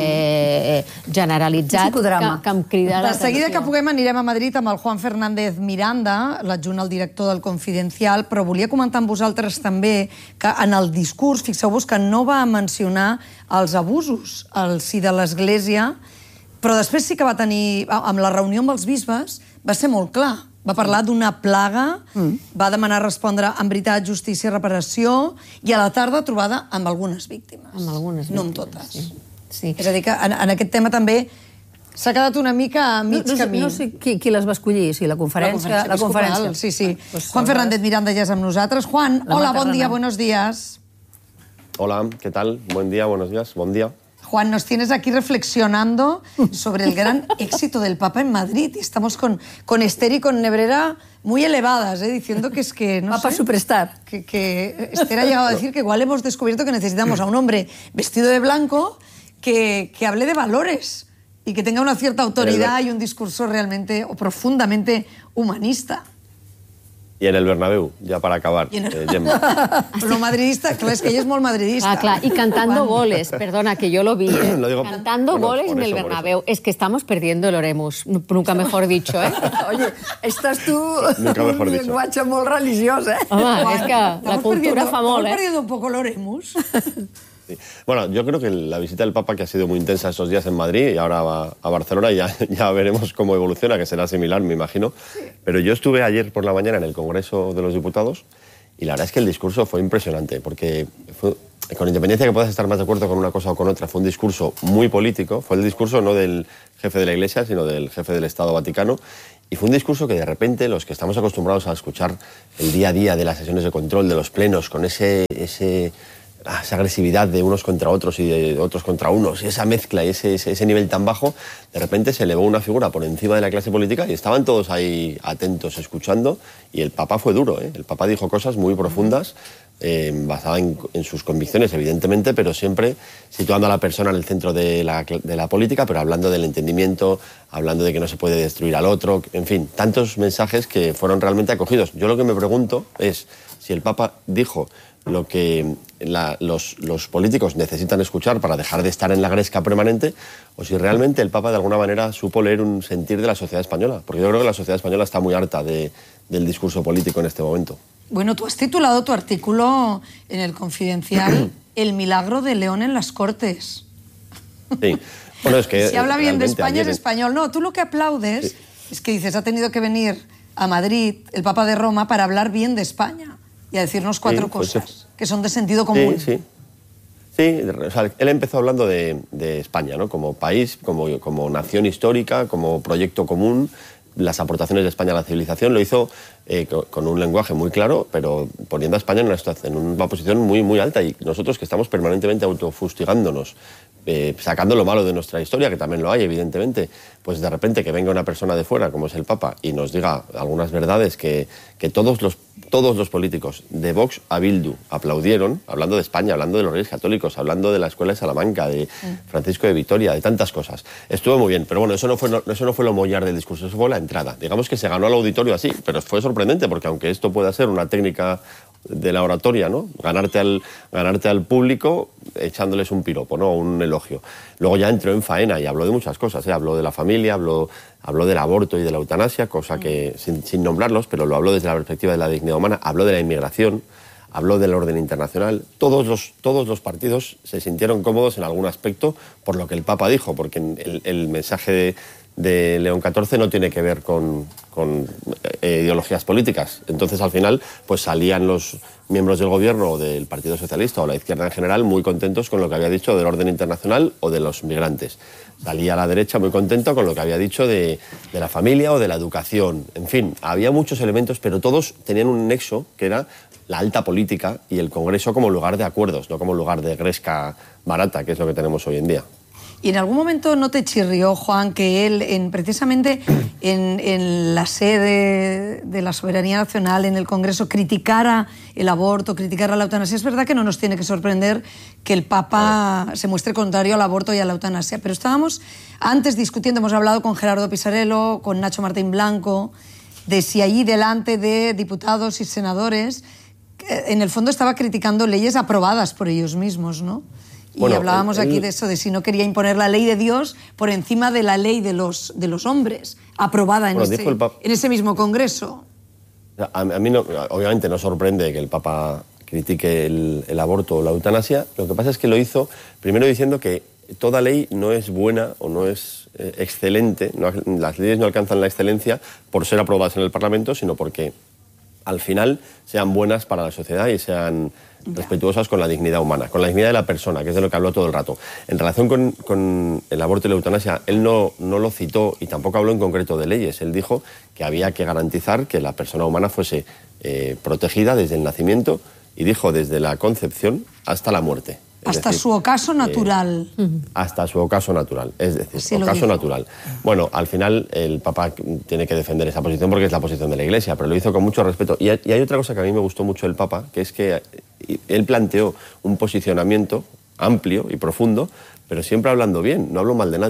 eh, generalitzat que, que em crida l'atenció. De seguida que puguem anirem a Madrid amb el Juan Fernández Miranda, l'adjunt al director del Confidencial, però volia comentar amb vosaltres també que en el discurs, fixeu-vos que no va mencionar els abusos al si de l'Església, però després sí que va tenir, amb la reunió amb els bisbes, va ser molt clar. Va parlar d'una plaga, mm. va demanar respondre amb veritat, justícia i reparació, i a la tarda trobada amb algunes víctimes. Amb algunes víctimes, no amb totes. Sí. Sí. És a dir, que en, en aquest tema també s'ha quedat una mica a mig no, no, camí. No sé qui, qui les va escollir, si la conferència... La conferència, la conferència. Sí, sí. Pues Juan Fernández Miranda ja és amb nosaltres. Juan, hola, bon dia, buenos días. Hola, ¿qué tal? Buen día, buenos días, buen día. Juan, nos tienes aquí reflexionando sobre el gran éxito del Papa en Madrid. Y estamos con, con Esther y con Nebrera muy elevadas, ¿eh? Diciendo que es que, no Papa sé... superstar. Que, que Esther ha llegado a decir que igual hemos descubierto que necesitamos a un hombre vestido de blanco que, que hable de valores y que tenga una cierta autoridad y un discurso realmente o profundamente humanista. Y en el Bernabéu, ya para acabar, el... eh, Gemma. Lo madridista, claro, es que ella es muy madridista. Ah, claro, y cantando goles, perdona, que yo lo vi, ¿eh? Lo digo, cantando bueno, goles en el eso, Bernabéu. Es que estamos perdiendo el Oremus, nunca mejor dicho, ¿eh? Oye, estàs tu nunca un mejor dicho. llenguatge molt religiós, eh? Home, és que la cultura fa molt, ¿Estamos ¿eh? perdiendo un poco el Oremus? Sí. Bueno, yo creo que la visita del Papa, que ha sido muy intensa estos días en Madrid y ahora va a Barcelona, ya, ya veremos cómo evoluciona, que será similar, me imagino. Sí. Pero yo estuve ayer por la mañana en el Congreso de los Diputados y la verdad es que el discurso fue impresionante, porque fue, con independencia que puedas estar más de acuerdo con una cosa o con otra, fue un discurso muy político. Fue el discurso no del jefe de la Iglesia, sino del jefe del Estado Vaticano. Y fue un discurso que de repente los que estamos acostumbrados a escuchar el día a día de las sesiones de control, de los plenos, con ese... ese esa agresividad de unos contra otros y de otros contra unos, y esa mezcla y ese, ese, ese nivel tan bajo, de repente se elevó una figura por encima de la clase política y estaban todos ahí atentos, escuchando, y el Papa fue duro, ¿eh? El Papa dijo cosas muy profundas, eh, basadas en, en sus convicciones, evidentemente, pero siempre situando a la persona en el centro de la, de la política, pero hablando del entendimiento, hablando de que no se puede destruir al otro, en fin, tantos mensajes que fueron realmente acogidos. Yo lo que me pregunto es si el Papa dijo lo que la, los, los políticos necesitan escuchar para dejar de estar en la gresca permanente, o si realmente el Papa de alguna manera supo leer un sentir de la sociedad española, porque yo creo que la sociedad española está muy harta de, del discurso político en este momento. Bueno, tú has titulado tu artículo en El Confidencial El milagro de León en las Cortes. Sí. Bueno, es que si habla bien de España ayer... es español. No, tú lo que aplaudes sí. es que dices, ha tenido que venir a Madrid el Papa de Roma para hablar bien de España y a decirnos cuatro sí, pues cosas es... que son de sentido común. Sí, sí. Sí, o sea, él empezó hablando de, de España, ¿no? Como país, como, como nación histórica, como proyecto común, las aportaciones de España a la civilización. Lo hizo eh, con un lenguaje muy claro, pero poniendo a España en una, en una posición muy, muy alta. Y nosotros que estamos permanentemente autofustigándonos, eh, sacando lo malo de nuestra historia, que también lo hay, evidentemente, pues de repente que venga una persona de fuera, como es el Papa, y nos diga algunas verdades que, que todos los todos los políticos, de Vox a Bildu, aplaudieron, hablando de España, hablando de los Reyes Católicos, hablando de la Escuela de Salamanca, de Francisco de Vitoria, de tantas cosas. Estuvo muy bien, pero bueno, eso no fue, no, eso no fue lo mollar del discurso, eso fue la entrada. Digamos que se ganó al auditorio así, pero fue sorprendente, porque aunque esto pueda ser una técnica de la oratoria, ¿no? Ganarte al, ganarte al público echándoles un piropo, ¿no? Un elogio. Luego ya entró en faena y habló de muchas cosas, ¿eh? Habló de la familia, habló, habló del aborto y de la eutanasia, cosa que, sin, sin nombrarlos, pero lo habló desde la perspectiva de la dignidad humana, habló de la inmigración, habló del orden internacional. Todos los, todos los partidos se sintieron cómodos en algún aspecto por lo que el Papa dijo, porque el, el mensaje de, de León catorce no tiene que ver con, con eh, ideologías políticas. Entonces, al final, pues salían los miembros del gobierno o del Partido Socialista o la izquierda en general muy contentos con lo que había dicho del orden internacional o de los migrantes. Salía la derecha muy contento con lo que había dicho de, de la familia o de la educación. En fin, había muchos elementos, pero todos tenían un nexo que era la alta política y el Congreso como lugar de acuerdos, no como lugar de gresca barata, que es lo que tenemos hoy en día. ¿Y en algún momento no te chirrió, Juan, que él, en, precisamente en, en la sede de la soberanía nacional, en el Congreso, criticara el aborto, criticara la eutanasia? Es verdad que no nos tiene que sorprender que el Papa se muestre contrario al aborto y a la eutanasia, pero estábamos antes discutiendo, hemos hablado con Gerardo Pisarello, con Nacho Martín Blanco, de si allí delante de diputados y senadores, en el fondo estaba criticando leyes aprobadas por ellos mismos, ¿no? Y bueno, hablábamos él, aquí de eso, de si no quería imponer la ley de Dios por encima de la ley de los, de los hombres, aprobada en, bueno, ese, en ese mismo Congreso. A, a mí no, obviamente no sorprende que el Papa critique el, el aborto o la eutanasia. Lo que pasa es que lo hizo primero diciendo que toda ley no es buena o no es eh, excelente, no, las leyes no alcanzan la excelencia por ser aprobadas en el Parlamento, sino porque al final sean buenas para la sociedad y sean respetuosas con la dignidad humana, con la dignidad de la persona, que es de lo que habló todo el rato. En relación con, con el aborto y la eutanasia, él no, no lo citó y tampoco habló en concreto de leyes. Él dijo que había que garantizar que la persona humana fuese eh, protegida desde el nacimiento y dijo desde la concepción hasta la muerte. Hasta decir, su ocaso natural. Eh, hasta su ocaso natural, es decir, sí, ocaso natural. Bueno, al final el Papa tiene que defender esa posición porque es la posición de la Iglesia, pero lo hizo con mucho respeto. Y hay, y hay otra cosa que a mí me gustó mucho del Papa, que es que él planteó un posicionamiento amplio y profundo, pero siempre hablando bien, no habló mal de nadie,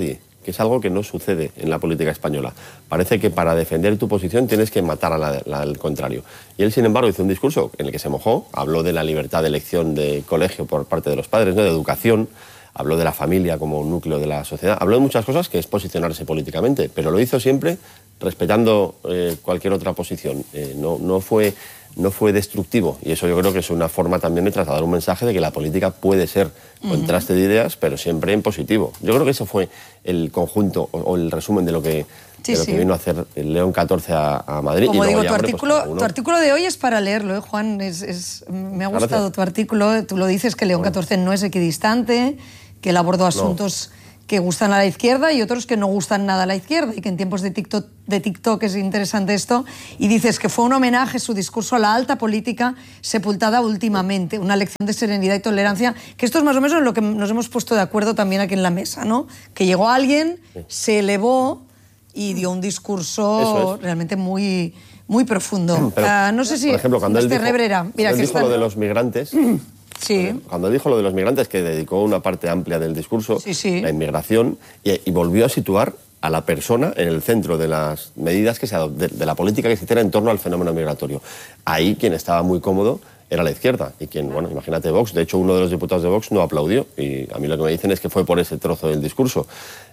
que es algo que no sucede en la política española. Parece que para defender tu posición tienes que matar a la, la, al contrario. Y él, sin embargo, hizo un discurso en el que se mojó, habló de la libertad de elección de colegio por parte de los padres, ¿no?, de educación, habló de la familia como un núcleo de la sociedad, habló de muchas cosas que es posicionarse políticamente, pero lo hizo siempre respetando eh, cualquier otra posición. Eh, no, no fue... no fue destructivo, y eso yo creo que es una forma también de trasladar un mensaje de que la política puede ser contraste de ideas, pero siempre en positivo. Yo creo que eso fue el conjunto o, o el resumen de lo que, sí, de lo sí. que vino a hacer el León catorce a, a Madrid. Como y digo, ya, tu, hombre, artículo, pues, tu artículo de hoy es para leerlo, ¿eh, Juan? Es, es, me ha gustado Gracias. tu artículo. Tú lo dices que León catorce no es equidistante, que él abordó asuntos... No. que gustan a la izquierda y otros que no gustan nada a la izquierda, y que en tiempos de TikTok, de TikTok es interesante esto, y dices que fue un homenaje su discurso a la alta política sepultada últimamente, una lección de serenidad y tolerancia, que esto es más o menos en lo que nos hemos puesto de acuerdo también aquí en la mesa, ¿no? Que llegó alguien, se elevó y dio un discurso es. realmente muy, muy profundo. Pero, uh, no sé si... Por ejemplo, cuando él dijo, Rebrera, mira, él que dijo está... lo de los migrantes... Sí. Cuando dijo lo de los migrantes, que dedicó una parte amplia del discurso, sí, sí. la inmigración, y, y volvió a situar a la persona en el centro de las medidas que se de, de la política que se hiciera en torno al fenómeno migratorio. Ahí quien estaba muy cómodo era la izquierda, y quien, bueno, imagínate Vox, de hecho uno de los diputados de Vox no aplaudió, y a mí lo que me dicen es que fue por ese trozo del discurso.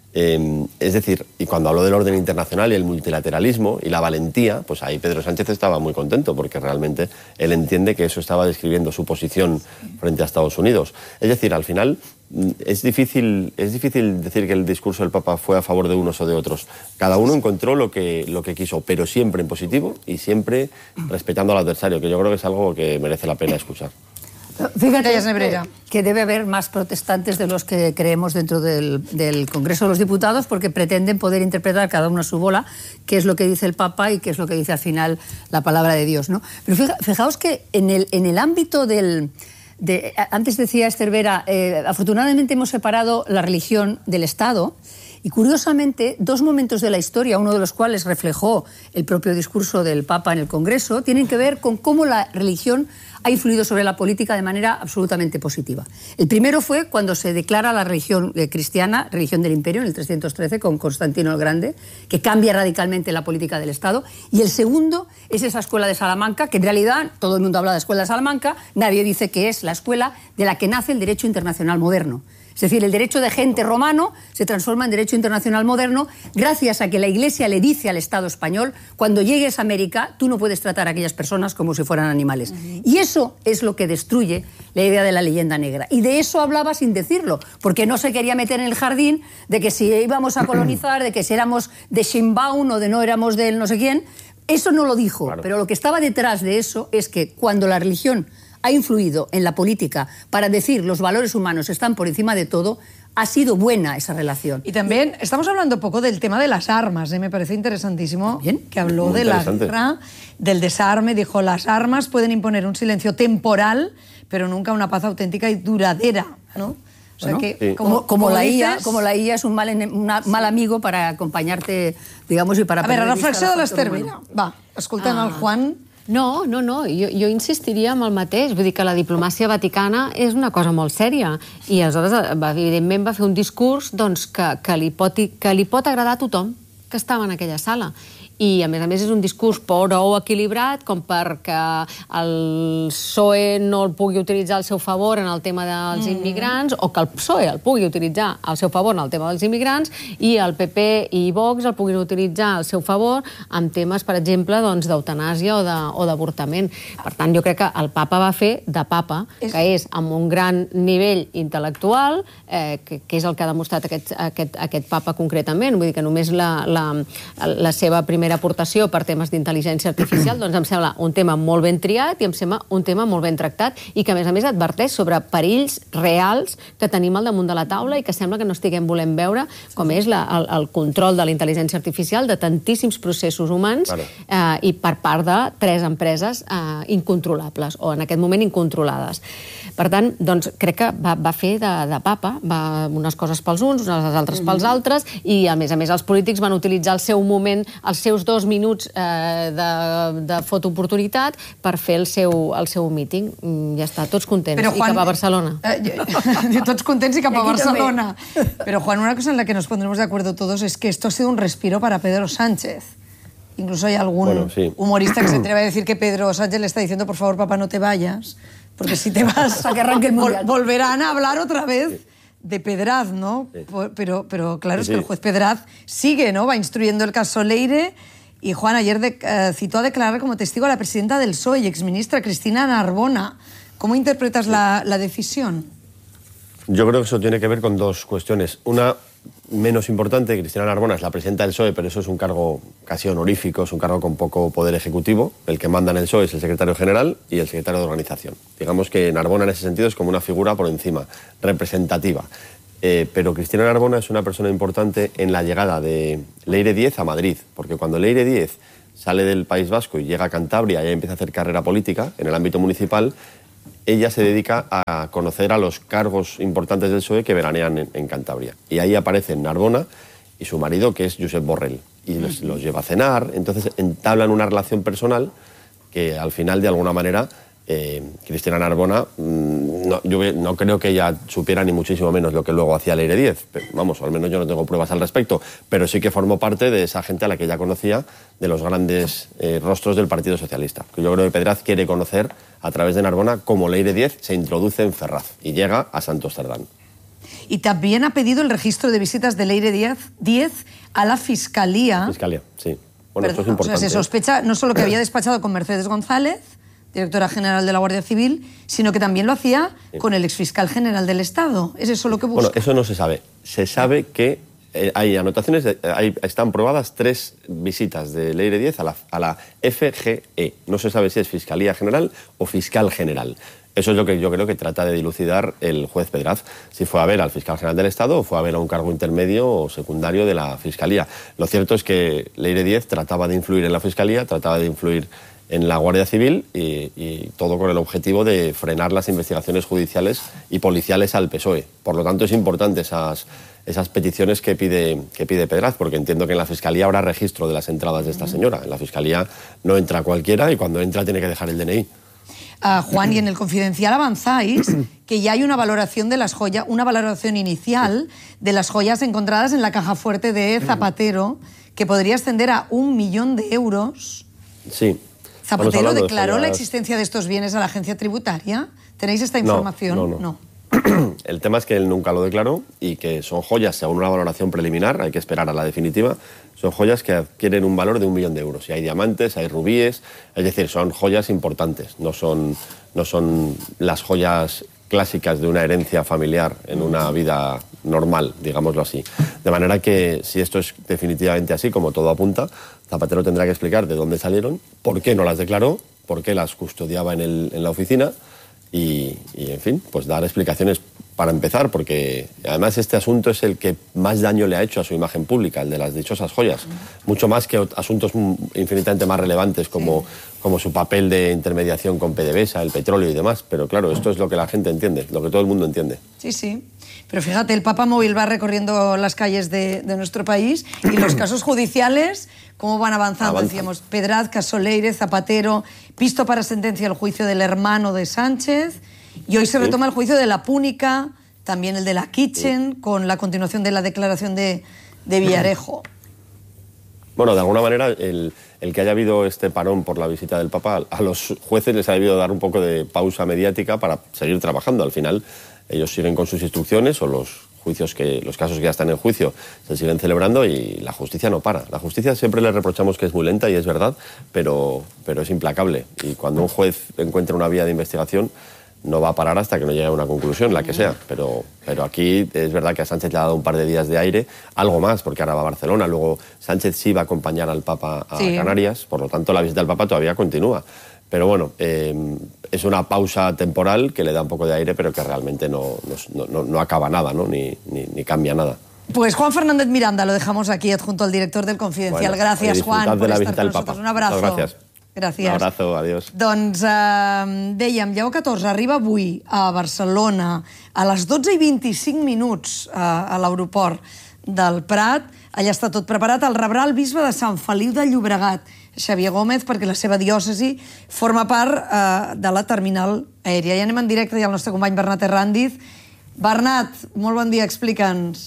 Eh, es decir, y cuando habló del orden internacional y el multilateralismo y la valentía, pues ahí Pedro Sánchez estaba muy contento, porque realmente él entiende que eso estaba describiendo su posición frente a Estados Unidos. Es decir, al final es difícil, es difícil decir que el discurso del Papa fue a favor de unos o de otros. Cada uno encontró lo que, lo que quiso, pero siempre en positivo y siempre respetando al adversario, que yo creo que es algo que merece la pena escuchar. Fíjate que, que debe haber más protestantes de los que creemos dentro del, del Congreso de los Diputados, porque pretenden poder interpretar cada uno a su bola qué es lo que dice el Papa y qué es lo que dice al final la palabra de Dios, ¿no? Pero fija, fijaos que en el, en el ámbito del... De, antes decía Esther Vera, eh, afortunadamente hemos separado la religión del Estado, y curiosamente dos momentos de la historia, uno de los cuales reflejó el propio discurso del Papa en el Congreso, tienen que ver con cómo la religión ha influido sobre la política de manera absolutamente positiva. El primero fue cuando se declara la religión cristiana, religión del imperio, en el trescientos trece, con Constantino el Grande, que cambia radicalmente la política del Estado. Y el segundo es esa escuela de Salamanca, que en realidad todo el mundo habla de la escuela de Salamanca, nadie dice que es la escuela de la que nace el derecho internacional moderno. Es decir, el derecho de gente romano se transforma en derecho internacional moderno gracias a que la Iglesia le dice al Estado español: cuando llegues a América, tú no puedes tratar a aquellas personas como si fueran animales. Uh-huh. Y eso es lo que destruye la idea de la leyenda negra. Y de eso hablaba sin decirlo, porque no se quería meter en el jardín de que si íbamos a colonizar, de que si éramos de Sheinbaum o de no éramos de no sé quién. Eso no lo dijo, claro. Pero lo que estaba detrás de eso es que cuando la religión ha influido en la política para decir los valores humanos están por encima de todo, ha sido buena esa relación. Y también estamos hablando un poco del tema de las armas, ¿eh? Me parece interesantísimo ¿Bien? que habló Muy de la guerra, del desarme, dijo: las armas pueden imponer un silencio temporal, pero nunca una paz auténtica y duradera, ¿no? O sea bueno, que, sí. como, como, como, la I A, como la I A es un mal, un mal amigo para acompañarte, digamos, y para... A veure, reflexió de l'Ester Vera. Va, escoltant ah. el Juan... No, no, no, jo, jo insistiria amb el mateix, vull dir que la diplomàcia vaticana és una cosa molt sèria, i aleshores, evidentment, va fer un discurs doncs, que, que, li pot, que li pot agradar a tothom que estava en aquella sala. I, a més a més, és un discurs prou equilibrat com perquè el P S O E no el pugui utilitzar al seu favor en el tema dels immigrants, o que el P S O E el pugui utilitzar al seu favor en el tema dels immigrants, i el P P i Vox el puguin utilitzar al seu favor en temes, per exemple, doncs, d'eutanàsia o d'avortament. Per tant, jo crec que el papa va fer de papa, que és amb un gran nivell intel·lectual, eh, que, que és el que ha demostrat aquest, aquest, aquest papa concretament. Vull dir que només la, la, la seva primera primera aportació per temes d'intel·ligència artificial, doncs em sembla un tema molt ben triat i em sembla un tema molt ben tractat i que, a més a més, adverteix sobre perills reals que tenim al damunt de la taula i que sembla que no estiguem volent veure, com és la, el, el control de la intel·ligència artificial de tantíssims processos humans eh, i per part de tres empreses eh, incontrolables, o en aquest moment incontrolades. Per tant, doncs, crec que va, va fer de, de papa, va unes coses pels uns, unes altres pels altres, i, a més a més, els polítics van utilitzar el seu moment, el seu seus dos minuts eh, de, de fotooportunitat per fer el seu, el seu míting. Ja està, tots contents. Pero, Juan, i cap a Barcelona. Eh, tots contents i cap a Barcelona. Pero, Juan, una cosa en la que nos pondremos de acuerdo todos es que esto ha sido un respiro para Pedro Sánchez. Incluso hay algún bueno, sí. humorista que se atreve a decir que Pedro Sánchez le está diciendo, por favor, papá, no te vayas, porque si te vas, que arranque el vol volverán a hablar otra vez de Pedraz, ¿no? Sí. Pero, pero claro, sí, es que el juez Pedraz sigue, ¿no? Va instruyendo el caso Leire. Y Juan ayer de, uh, citó a declarar como testigo a la presidenta del P S O E y exministra Cristina Narbona. ¿Cómo interpretas la, la decisión? Yo creo que eso tiene que ver con dos cuestiones. Una menos importante, Cristina Narbona es la presidenta del P S O E, pero eso es un cargo casi honorífico, es un cargo con poco poder ejecutivo. El que manda en el P S O E es el secretario general y el secretario de organización. Digamos que Narbona en ese sentido es como una figura por encima, representativa. Eh, pero Cristina Narbona es una persona importante en la llegada de Leire Díez a Madrid, porque cuando Leire Díez sale del País Vasco y llega a Cantabria y empieza a hacer carrera política en el ámbito municipal, ella se dedica a conocer a los cargos importantes del P S O E que veranean en, en Cantabria. Y ahí aparecen Narbona y su marido, que es Josep Borrell. Y los, los lleva a cenar, entonces entablan una relación personal que al final, de alguna manera, eh, Cristina Narbona, mmm, no, yo no creo que ella supiera ni muchísimo menos lo que luego hacía Leire Díez. Pero, vamos, al menos yo no tengo pruebas al respecto, pero sí que formó parte de esa gente a la que ella conocía, de los grandes eh, rostros del Partido Socialista. Yo creo que Pedraz quiere conocer a través de Narbona cómo Leire Díez se introduce en Ferraz y llega a Santos Cerdán. Y también ha pedido el registro de visitas de Leire Díez a la Fiscalía. Fiscalía, sí. Bueno, Perdón, esto es importante. O sea, se sospecha no solo que había despachado con Mercedes González, directora general de la Guardia Civil, sino que también lo hacía sí. con el exfiscal general del Estado. ¿Es eso lo que busca? Bueno, eso no se sabe. Se sabe que eh, hay anotaciones, de, hay, están probadas tres visitas de Leire Díez a la, a la F G E. No se sabe si es Fiscalía General o Fiscal General. Eso es lo que yo creo que trata de dilucidar el juez Pedraz, si fue a ver al fiscal general del Estado o fue a ver a un cargo intermedio o secundario de la Fiscalía. Lo cierto es que Leire Díez trataba de influir en la Fiscalía, trataba de influir en la Guardia Civil y, y todo con el objetivo de frenar las investigaciones judiciales y policiales al P S O E. Por lo tanto, es importante esas, esas peticiones que pide, que pide Pedraz, porque entiendo que en la Fiscalía habrá registro de las entradas de esta señora. En la Fiscalía no entra cualquiera y cuando entra tiene que dejar el D N I. Uh, Juan, y en el Confidencial avanzáis que ya hay una valoración de las joyas, una valoración inicial de las joyas encontradas en la caja fuerte de Zapatero, que podría ascender a un millón de euros. Sí. ¿Zapatero declaró de la existencia de estos bienes a la agencia tributaria? ¿Tenéis esta información? No, no, no. no. El tema es que él nunca lo declaró y que son joyas, según una valoración preliminar, hay que esperar a la definitiva, son joyas que adquieren un valor de un millón de euros. Y hay diamantes, hay rubíes, es decir, son joyas importantes, no son, no son las joyas clásicas de una herencia familiar en una vida normal, digámoslo así. De manera que, si esto es definitivamente así, como todo apunta, Zapatero tendrá que explicar de dónde salieron, por qué no las declaró, por qué las custodiaba en, el, en la oficina y, y, en fin, pues dar explicaciones para empezar, porque además este asunto es el que más daño le ha hecho a su imagen pública, el de las dichosas joyas, mucho más que asuntos infinitamente más relevantes como, sí. como su papel de intermediación con PDVSA, el petróleo y demás, pero claro, esto es lo que la gente entiende, lo que todo el mundo entiende. Sí, sí. Pero fíjate, el Papa Móvil va recorriendo las calles de, de nuestro país y los casos judiciales, ¿cómo van avanzando? Avanzan. Decíamos, Pedraz, caso Leire, Zapatero, visto para sentencia el juicio del hermano de Sánchez, y hoy se sí. retoma el juicio de la Púnica, también el de la Kitchen, sí. con la continuación de la declaración de, de Villarejo. Bueno, de alguna manera, el, el que haya habido este parón por la visita del Papa, a los jueces les ha debido dar un poco de pausa mediática para seguir trabajando. Al final, ellos siguen con sus instrucciones o los juicios que, los casos que ya están en juicio se siguen celebrando y la justicia no para. La justicia siempre le reprochamos que es muy lenta y es verdad, pero, pero es implacable. Y cuando un juez encuentra una vía de investigación, no va a parar hasta que no llegue a una conclusión, la que sea. Pero, pero aquí es verdad que a Sánchez le ha dado un par de días de aire, algo más, porque ahora va a Barcelona, luego Sánchez sí va a acompañar al Papa a sí. Canarias, por lo tanto la visita del Papa todavía continúa. Pero bueno, eh, es una pausa temporal que le da un poco de aire, pero que realmente no, no, no, no acaba nada, ¿no? ni, ni, ni cambia nada. Pues Juan Fernández Miranda, lo dejamos aquí adjunto al director del Confidencial. Bueno, gracias, Juan, por de la estar visita con del Papa. nosotros. Un abrazo. Muchas gracias. Gràcies. Un abrazo, adiós. Doncs eh, dèiem, Lleó catorze arriba avui a Barcelona a les dotze i vint-i-cinc minuts eh, a l'aeroport del Prat. Allà està tot preparat. El rebrà el bisbe de Sant Feliu de Llobregat, Xavier Gómez, perquè la seva diòcesi forma part eh, de la terminal aèria. I anem en directe, i el nostre company Bernat Herrandiz. Bernat, molt bon dia, explica'ns.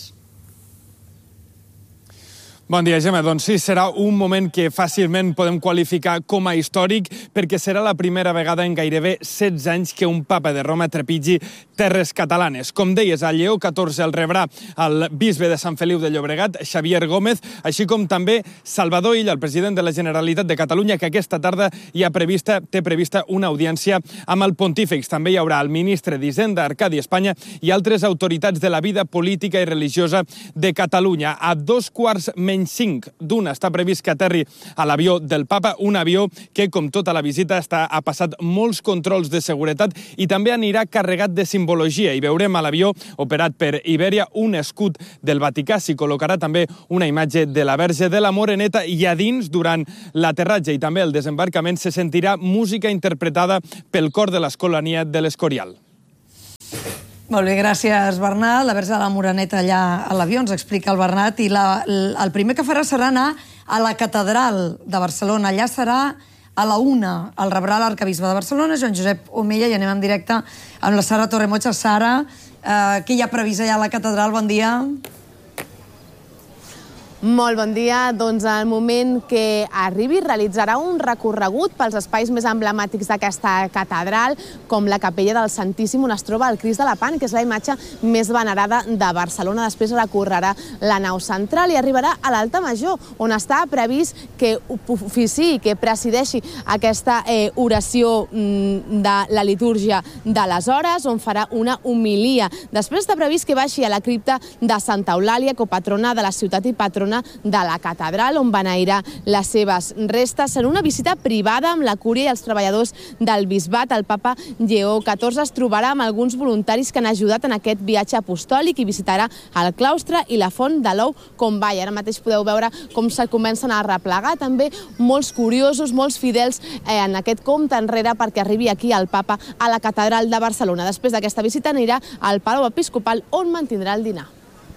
Bon dia, Gemma. Doncs sí, serà un moment que fàcilment podem qualificar com a històric, perquè serà la primera vegada en gairebé setze anys que un papa de Roma trepitgi terres catalanes. Com deies, el Lleó catorze el rebrà el bisbe de Sant Feliu de Llobregat, Xavier Gómez, així com també Salvador Illa, el president de la Generalitat de Catalunya, que aquesta tarda hi ha prevista, té prevista una audiència amb el pontífex. També hi haurà el ministre d'Hisenda, Arcadi Espanya, i altres autoritats de la vida política i religiosa de Catalunya. A dos quarts menys cinc d'una està previst que aterri a l'avió del papa, un avió que, com tota la visita, està, ha passat molts controls de seguretat i també anirà carregat de simbologia. I veurem a l'avió, operat per Iberia, un escut del Vaticà. S'hi col·locarà també una imatge de la Verge de la Moreneta, i a dins, durant l'aterratge i també el desembarcament, se sentirà música interpretada pel cor de l'Escolania de l'Escorial. Molt bé, gràcies, Bernat. La Verge de la Moreneta allà a l'avió, ens explica el Bernat, i la, el primer que farà serà anar a la catedral de Barcelona. Allà serà a la una. El rebrà l'arcabisbe de Barcelona, Joan Josep Omella, i anem en directe amb la Sara Torremocha. Sara, eh, què hi ha previst allà a la catedral? Bon dia. Molt bon dia. Doncs al moment que arribi realitzarà un recorregut pels espais més emblemàtics d'aquesta catedral, com la capella del Santíssim, on es troba el Crist de Lepant, que és la imatge més venerada de Barcelona. Després recorrerà la nau central i arribarà a l'Altar Major, on està previst que oficiï, que presideixi aquesta eh, oració mm, de la litúrgia de les hores, on farà una homilia. Després està previst que baixi a la cripta de Santa Eulàlia, copatrona de la ciutat i patrona de la catedral, on beneirà les seves restes. En una visita privada amb la cúria i els treballadors del bisbat, el papa Lleó catorze es trobarà amb alguns voluntaris que han ajudat en aquest viatge apostòlic i visitarà el claustre i la font de l'Ou com Vall. Ara mateix podeu veure com se comencen a replegar també molts curiosos, molts fidels eh, en aquest compte enrere perquè arribi aquí el papa a la catedral de Barcelona. Després d'aquesta visita anirà al Palau Episcopal, on mantindrà el dinar.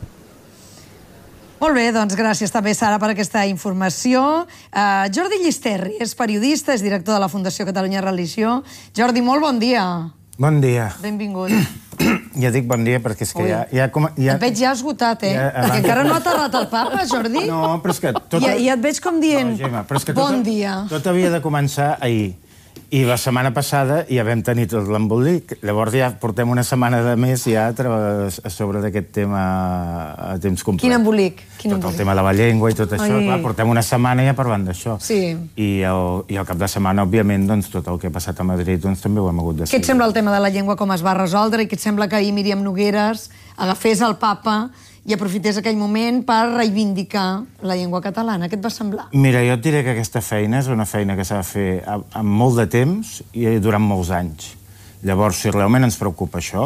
Molt bé, doncs gràcies també, Sara, per aquesta informació. Uh, Jordi Llisterri és periodista, és director de la Fundació Catalunya Religió. Jordi, molt bon dia. Bon dia. Benvingut. Ja dic bon dia perquè és que ja... ja, com, ja... Et veig ja esgotat, eh? Ja, perquè encara no ha aterrat el papa, Jordi. No, però és que... Tot... Ja, ja et veig com dient, no, Gemma, però és que tot, bon dia. Tot havia de començar ahir. I la setmana passada ja vam tenir tot l'embolic. Llavors ja portem una setmana de més ja a sobre d'aquest tema a temps complet. Quin embolic? Quin tot embolic? el tema de la llengua i tot això. Clar, portem una setmana ja parlant d'això. Sí. I el, I al cap de setmana, òbviament, doncs, tot el que ha passat a Madrid doncs, també ho hem hagut de seguir. Què et sembla el tema de la llengua, com es va resoldre, i què et sembla que ahir Míriam Nogueres agafés el papa i aprofités aquell moment per reivindicar la llengua catalana? Què et va semblar? Mira, jo et diré que aquesta feina és una feina que s'ha de fer amb molt de temps i durant molts anys. Llavors, si realment ens preocupa això,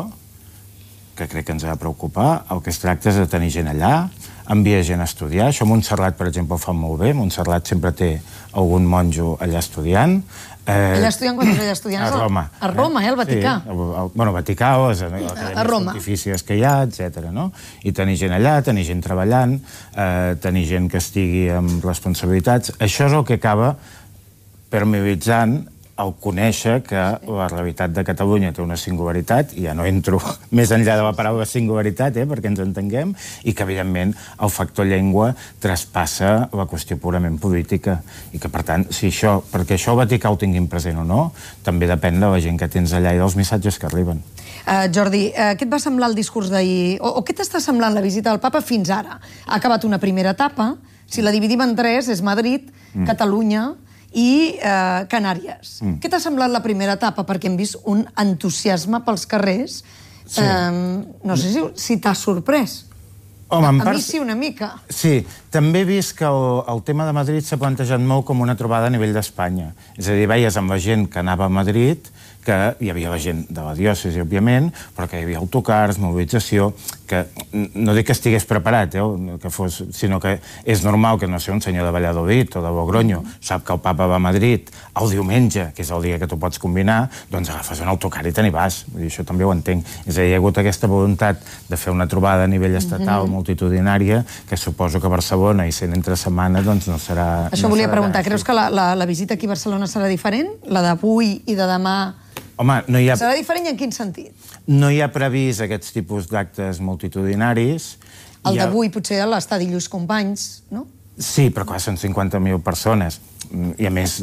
que crec que ens ha de preocupar, el que es tracta és de tenir gent allà, enviar gent a estudiar. Això Montserrat, per exemple, ho fa molt bé. Montserrat sempre té algun monjo allà estudiant. Eh, allà estudiant, quan és allà estudiant? A Roma. A Roma, eh, al Vaticà. Sí, el, el, bueno, Vaticà o les acadèmies pontifícies que hi ha, etcètera. No? I tenir gent allà, tenir gent treballant, eh, tenir gent que estigui amb responsabilitats. Això és el que acaba permeabilitzant el conèixer que la realitat de Catalunya té una singularitat, i ja no entro més enllà de la paraula singularitat, eh, perquè ens entenguem, i que, evidentment, el factor llengua traspassa la qüestió purament política. I que, per tant, si això, perquè això el Vaticà ho tinguin present o no, també depèn de la gent que tens allà i dels missatges que arriben. Uh, Jordi, uh, què et va semblar el discurs d'ahir? O, o què t'està semblant la visita del papa fins ara? Ha acabat una primera etapa, si la dividim en tres, és Madrid, mm. Catalunya i eh, Canàries. Mm. Què t'ha semblat la primera etapa? Perquè hem vist un entusiasme pels carrers. Sí. Eh, no sé si, si t'ha sorprès. Home, a part... mi sí, una mica. Sí, també he vist que el, el tema de Madrid s'ha plantejat molt com una trobada a nivell d'Espanya. És a dir, veies amb la gent que anava a Madrid, que hi havia la gent de la diòcesi, òbviament, però que hi havia autocars, mobilització, que no dic que estigués preparat, eh, que fos, sinó que és normal que no sé, un senyor de Valladolid o de Logronyo sap que el papa va a Madrid el diumenge, que és el dia que tu pots combinar, doncs agafes un autocar i te n'hi vas. Vull dir, això també ho entenc. És a dir, hi ha hagut aquesta voluntat de fer una trobada a nivell estatal multitudinària, que suposo que a Barcelona, i sent entre setmana, doncs no serà... Això volia preguntar, creus que la visita aquí a Barcelona serà diferent? La d'avui i de demà? Home, no hi ha... Serà diferent i en quin sentit? No hi ha previst aquests tipus d'actes multitudinaris. El d'avui potser a l'estadi Lluís Companys, no? Sí, però clar, són cinquanta mil persones. I a més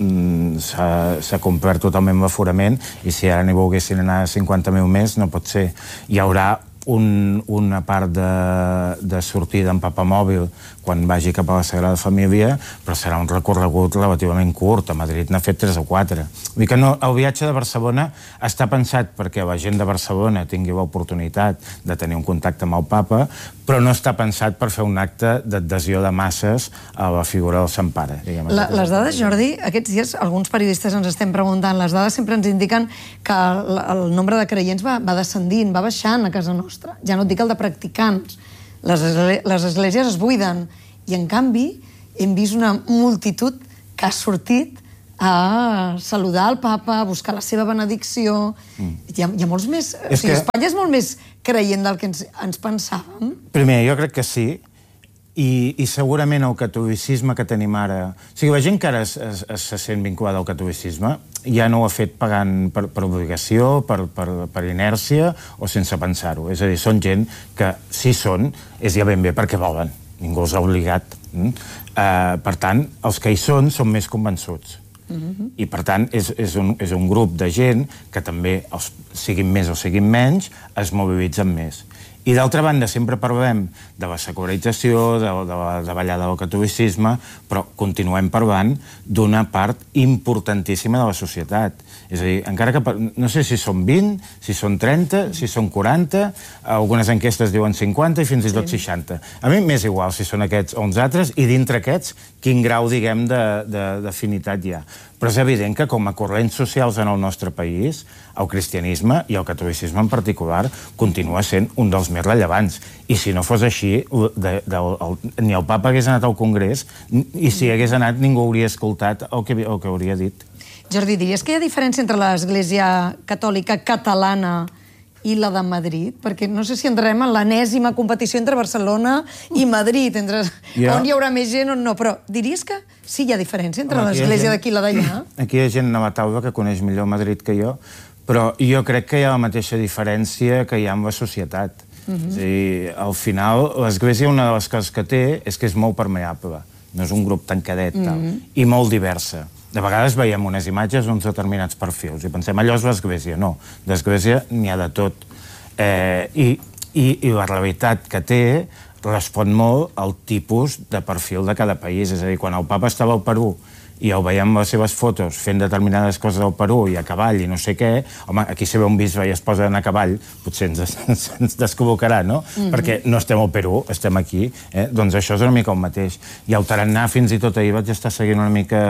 s'ha complert totalment l'aforament i si ara n'hi volguessin anar cinquanta mil més no pot ser. Hi haurà una part de sortida en papamòbil quan vagi cap a la Sagrada Família, però serà un recorregut relativament curt. A Madrid n'ha fet tres o quatre. Vull dir que el viatge de Barcelona està pensat perquè la gent de Barcelona tingui l'oportunitat de tenir un contacte amb el papa, però no està pensat per fer un acte d'adhesió de masses a la figura del Sant Pare. Les dades, Jordi, aquests dies alguns periodistes ens estem preguntant, les dades sempre ens indiquen que el nombre de creients va descendint, va baixant a casa nostra. Ja no et dic el de practicants. Les esglésies es buiden i, en canvi, hem vist una multitud que ha sortit a saludar el papa, a buscar la seva benedicció. Hi ha molts més... O sigui, Espanya és molt més creient del que ens pensàvem. Primer, jo crec que sí, i segurament el catolicisme que tenim ara... O sigui, la gent que ara se sent vinculada al catolicisme ja no ho ha fet pagant per obligació, per inèrcia o sense pensar-ho. És a dir, són gent que, si són, és ja ben bé perquè volen. Ningú els ha obligat. Per tant, els que hi són són més convençuts. I, per tant, és un grup de gent que també, siguin més o siguin menys, es mobilitzen més. I, d'altra banda, sempre parlem de la secularització, de la davallada del catolicisme, però continuem parlant d'una part importantíssima de la societat. És a dir, encara que... No sé si són vint, si són trenta, si són quaranta, algunes enquestes diuen cinquanta i fins i tot seixanta. A mi m'és igual si són aquests o uns altres, i dintre aquests, quin grau, diguem, d'afinitat hi ha. Però és evident que, com a corrents socials en el nostre país, el cristianisme, i el catolicisme en particular, continua sent un dels més rellevants. I si no fos així, ni el papa hagués anat al Congrés, i si hagués anat ningú hauria escoltat el que hauria dit. Jordi, diries que hi ha diferència entre l'Església Catòlica catalana i la de Madrid? Perquè no sé si entrem en l'enèsima competició entre Barcelona i Madrid, entre on hi haurà més gent o no, però diries que sí hi ha diferència entre l'Església d'aquí i la d'allà? Aquí hi ha gent a la taula que coneix millor Madrid que jo, però jo crec que hi ha la mateixa diferència que hi ha amb la societat. És a dir, al final, l'Església, una de les coses que té és que és molt permeable. No és un grup tancadet, i molt diversa. De vegades veiem unes imatges d'uns determinats perfils i pensem, allò és l'Església. No, d'Església n'hi ha de tot. I la realitat que té respon molt al tipus de perfil de cada país. És a dir, quan el papa estava al Perú i el veiem les seves fotos fent determinades coses al Perú i a cavall i no sé què, home, aquí si ve un bisbe i es posa a cavall, potser ens descol·locarà, no? Perquè no estem al Perú, estem aquí. Doncs això és una mica el mateix. I al Tarannà, fins i tot ahir vaig estar seguint una mica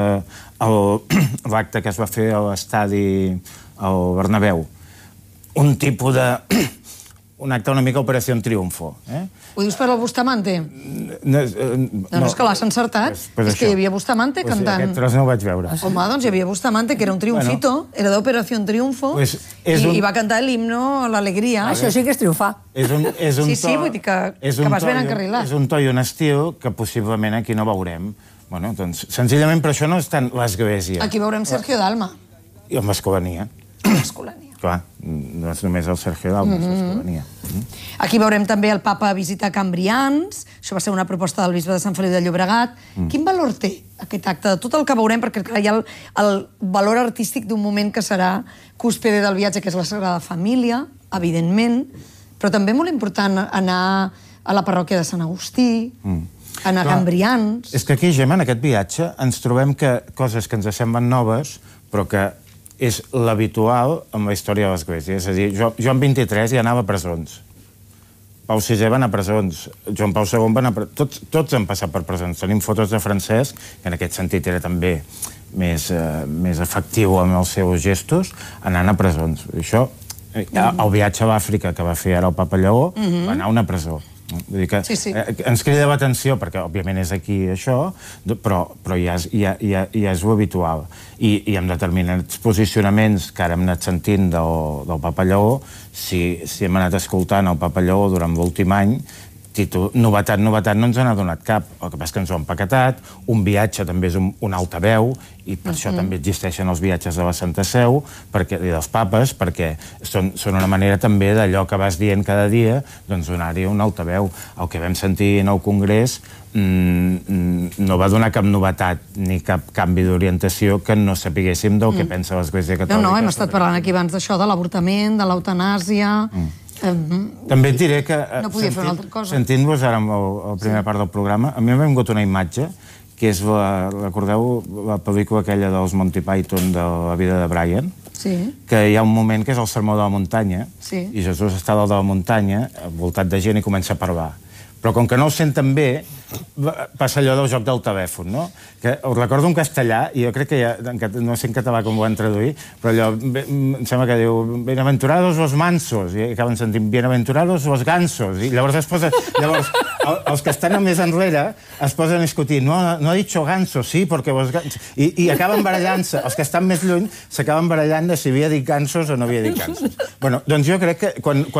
l'acte que es va fer a l'estadi al Bernabéu. Un tipus de... un acte una mica Operació Triunfo. Ho dius per al Bustamante? No, és que l'has encertat. És que hi havia Bustamante cantant. Aquest tros no ho vaig veure. Home, doncs hi havia Bustamante, que era un triomfito, era d'Operació Triunfo, i va cantar l'himno L'Alegria. Això sí que és triomfar. Sí, sí, vull dir que vas ben encarrilat. És un to i un estil que possiblement aquí no veurem. Bueno, doncs, senzillament per això no és tant l'Església. Aquí veurem Sergio Dalma. I amb l'Escolania. L'Escolania. Clar, no és només el Sergio Dalma, és l'Escolania. Aquí veurem també el papa a visitar Cambrians, això va ser una proposta del bisbe de Sant Feliu de Llobregat. Quin valor té aquest acte? De tot el que veurem, perquè hi ha el valor artístic d'un moment que serà cúspide del viatge, que és la Sagrada Família, evidentment, però també molt important anar a la parròquia de Sant Agustí, anar a Cambrians... És que aquí, Gemma, en aquest viatge, ens trobem que coses que ens semblen noves, però que és l'habitual en la història de l'Església. És a dir, Joan vint-i-tres ja anava a presons. Pau sisè va anar a presons. Joan Pau segon va anar a presons. Tots han passat per presons. Tenim fotos de Francesc, que en aquest sentit era també més efectiu amb els seus gestos, anant a presons. Això El viatge a l'Àfrica que va fer ara el Papa Lleó va anar a una presó. Vull dir que Sí, sí. eh, ens crida l'atenció, perquè òbviament és aquí això, però, però ja, és, ja, ja, ja és l'habitual. I, I amb determinats posicionaments que ara hem anat sentint del, del Papa Lleó, si, si hem anat escoltant el Papa Lleó durant l'últim any, títol, novetat, novetat, no ens n'ha donat cap. El que passa és que ens ho han empaquetat, un viatge també és un, un altaveu, i per això també existeixen els viatges de la Santa Seu, perquè, i dels papes, perquè són, són una manera també d'allò que vas dient cada dia, doncs donar-hi un altaveu. El que vam sentir en el Congrés mm, no va donar cap novetat ni cap canvi d'orientació que no sapiguéssim del que pensa l'Església Catòlica. No, no, hem estat parlant aquí abans d'això, de l'avortament, de l'eutanàsia... També et diré que, no podia fer una altra cosa. Sentint-vos ara amb la primera part del programa, a mi m'ha vingut una imatge, que és, la, recordeu la pel·lícula aquella dels Monty Python de la vida de Brian? Sí. Que hi ha un moment que és el sermó de la muntanya, sí. I Jesús està dalt de la muntanya, envoltat de gent, i comença a parlar. Però com que no ho senten bé, passa allò del joc del telèfon, no? Que us recordo en castellà, i jo crec que ja, no sé en català com ho van traduir, però allò, em sembla que diu bienaventurados los mansos, i acaben sentint bienaventurados los gansos, i llavors es posa, llavors els que estan més enrere es posen a discutir, no, no ha dit gansos, sí, perquè vos gansos, i, i acaben barallant-se, els que estan més lluny s'acaben barallant de si havia dit gansos o no havia dit gansos. Bueno, doncs jo crec que quan, quan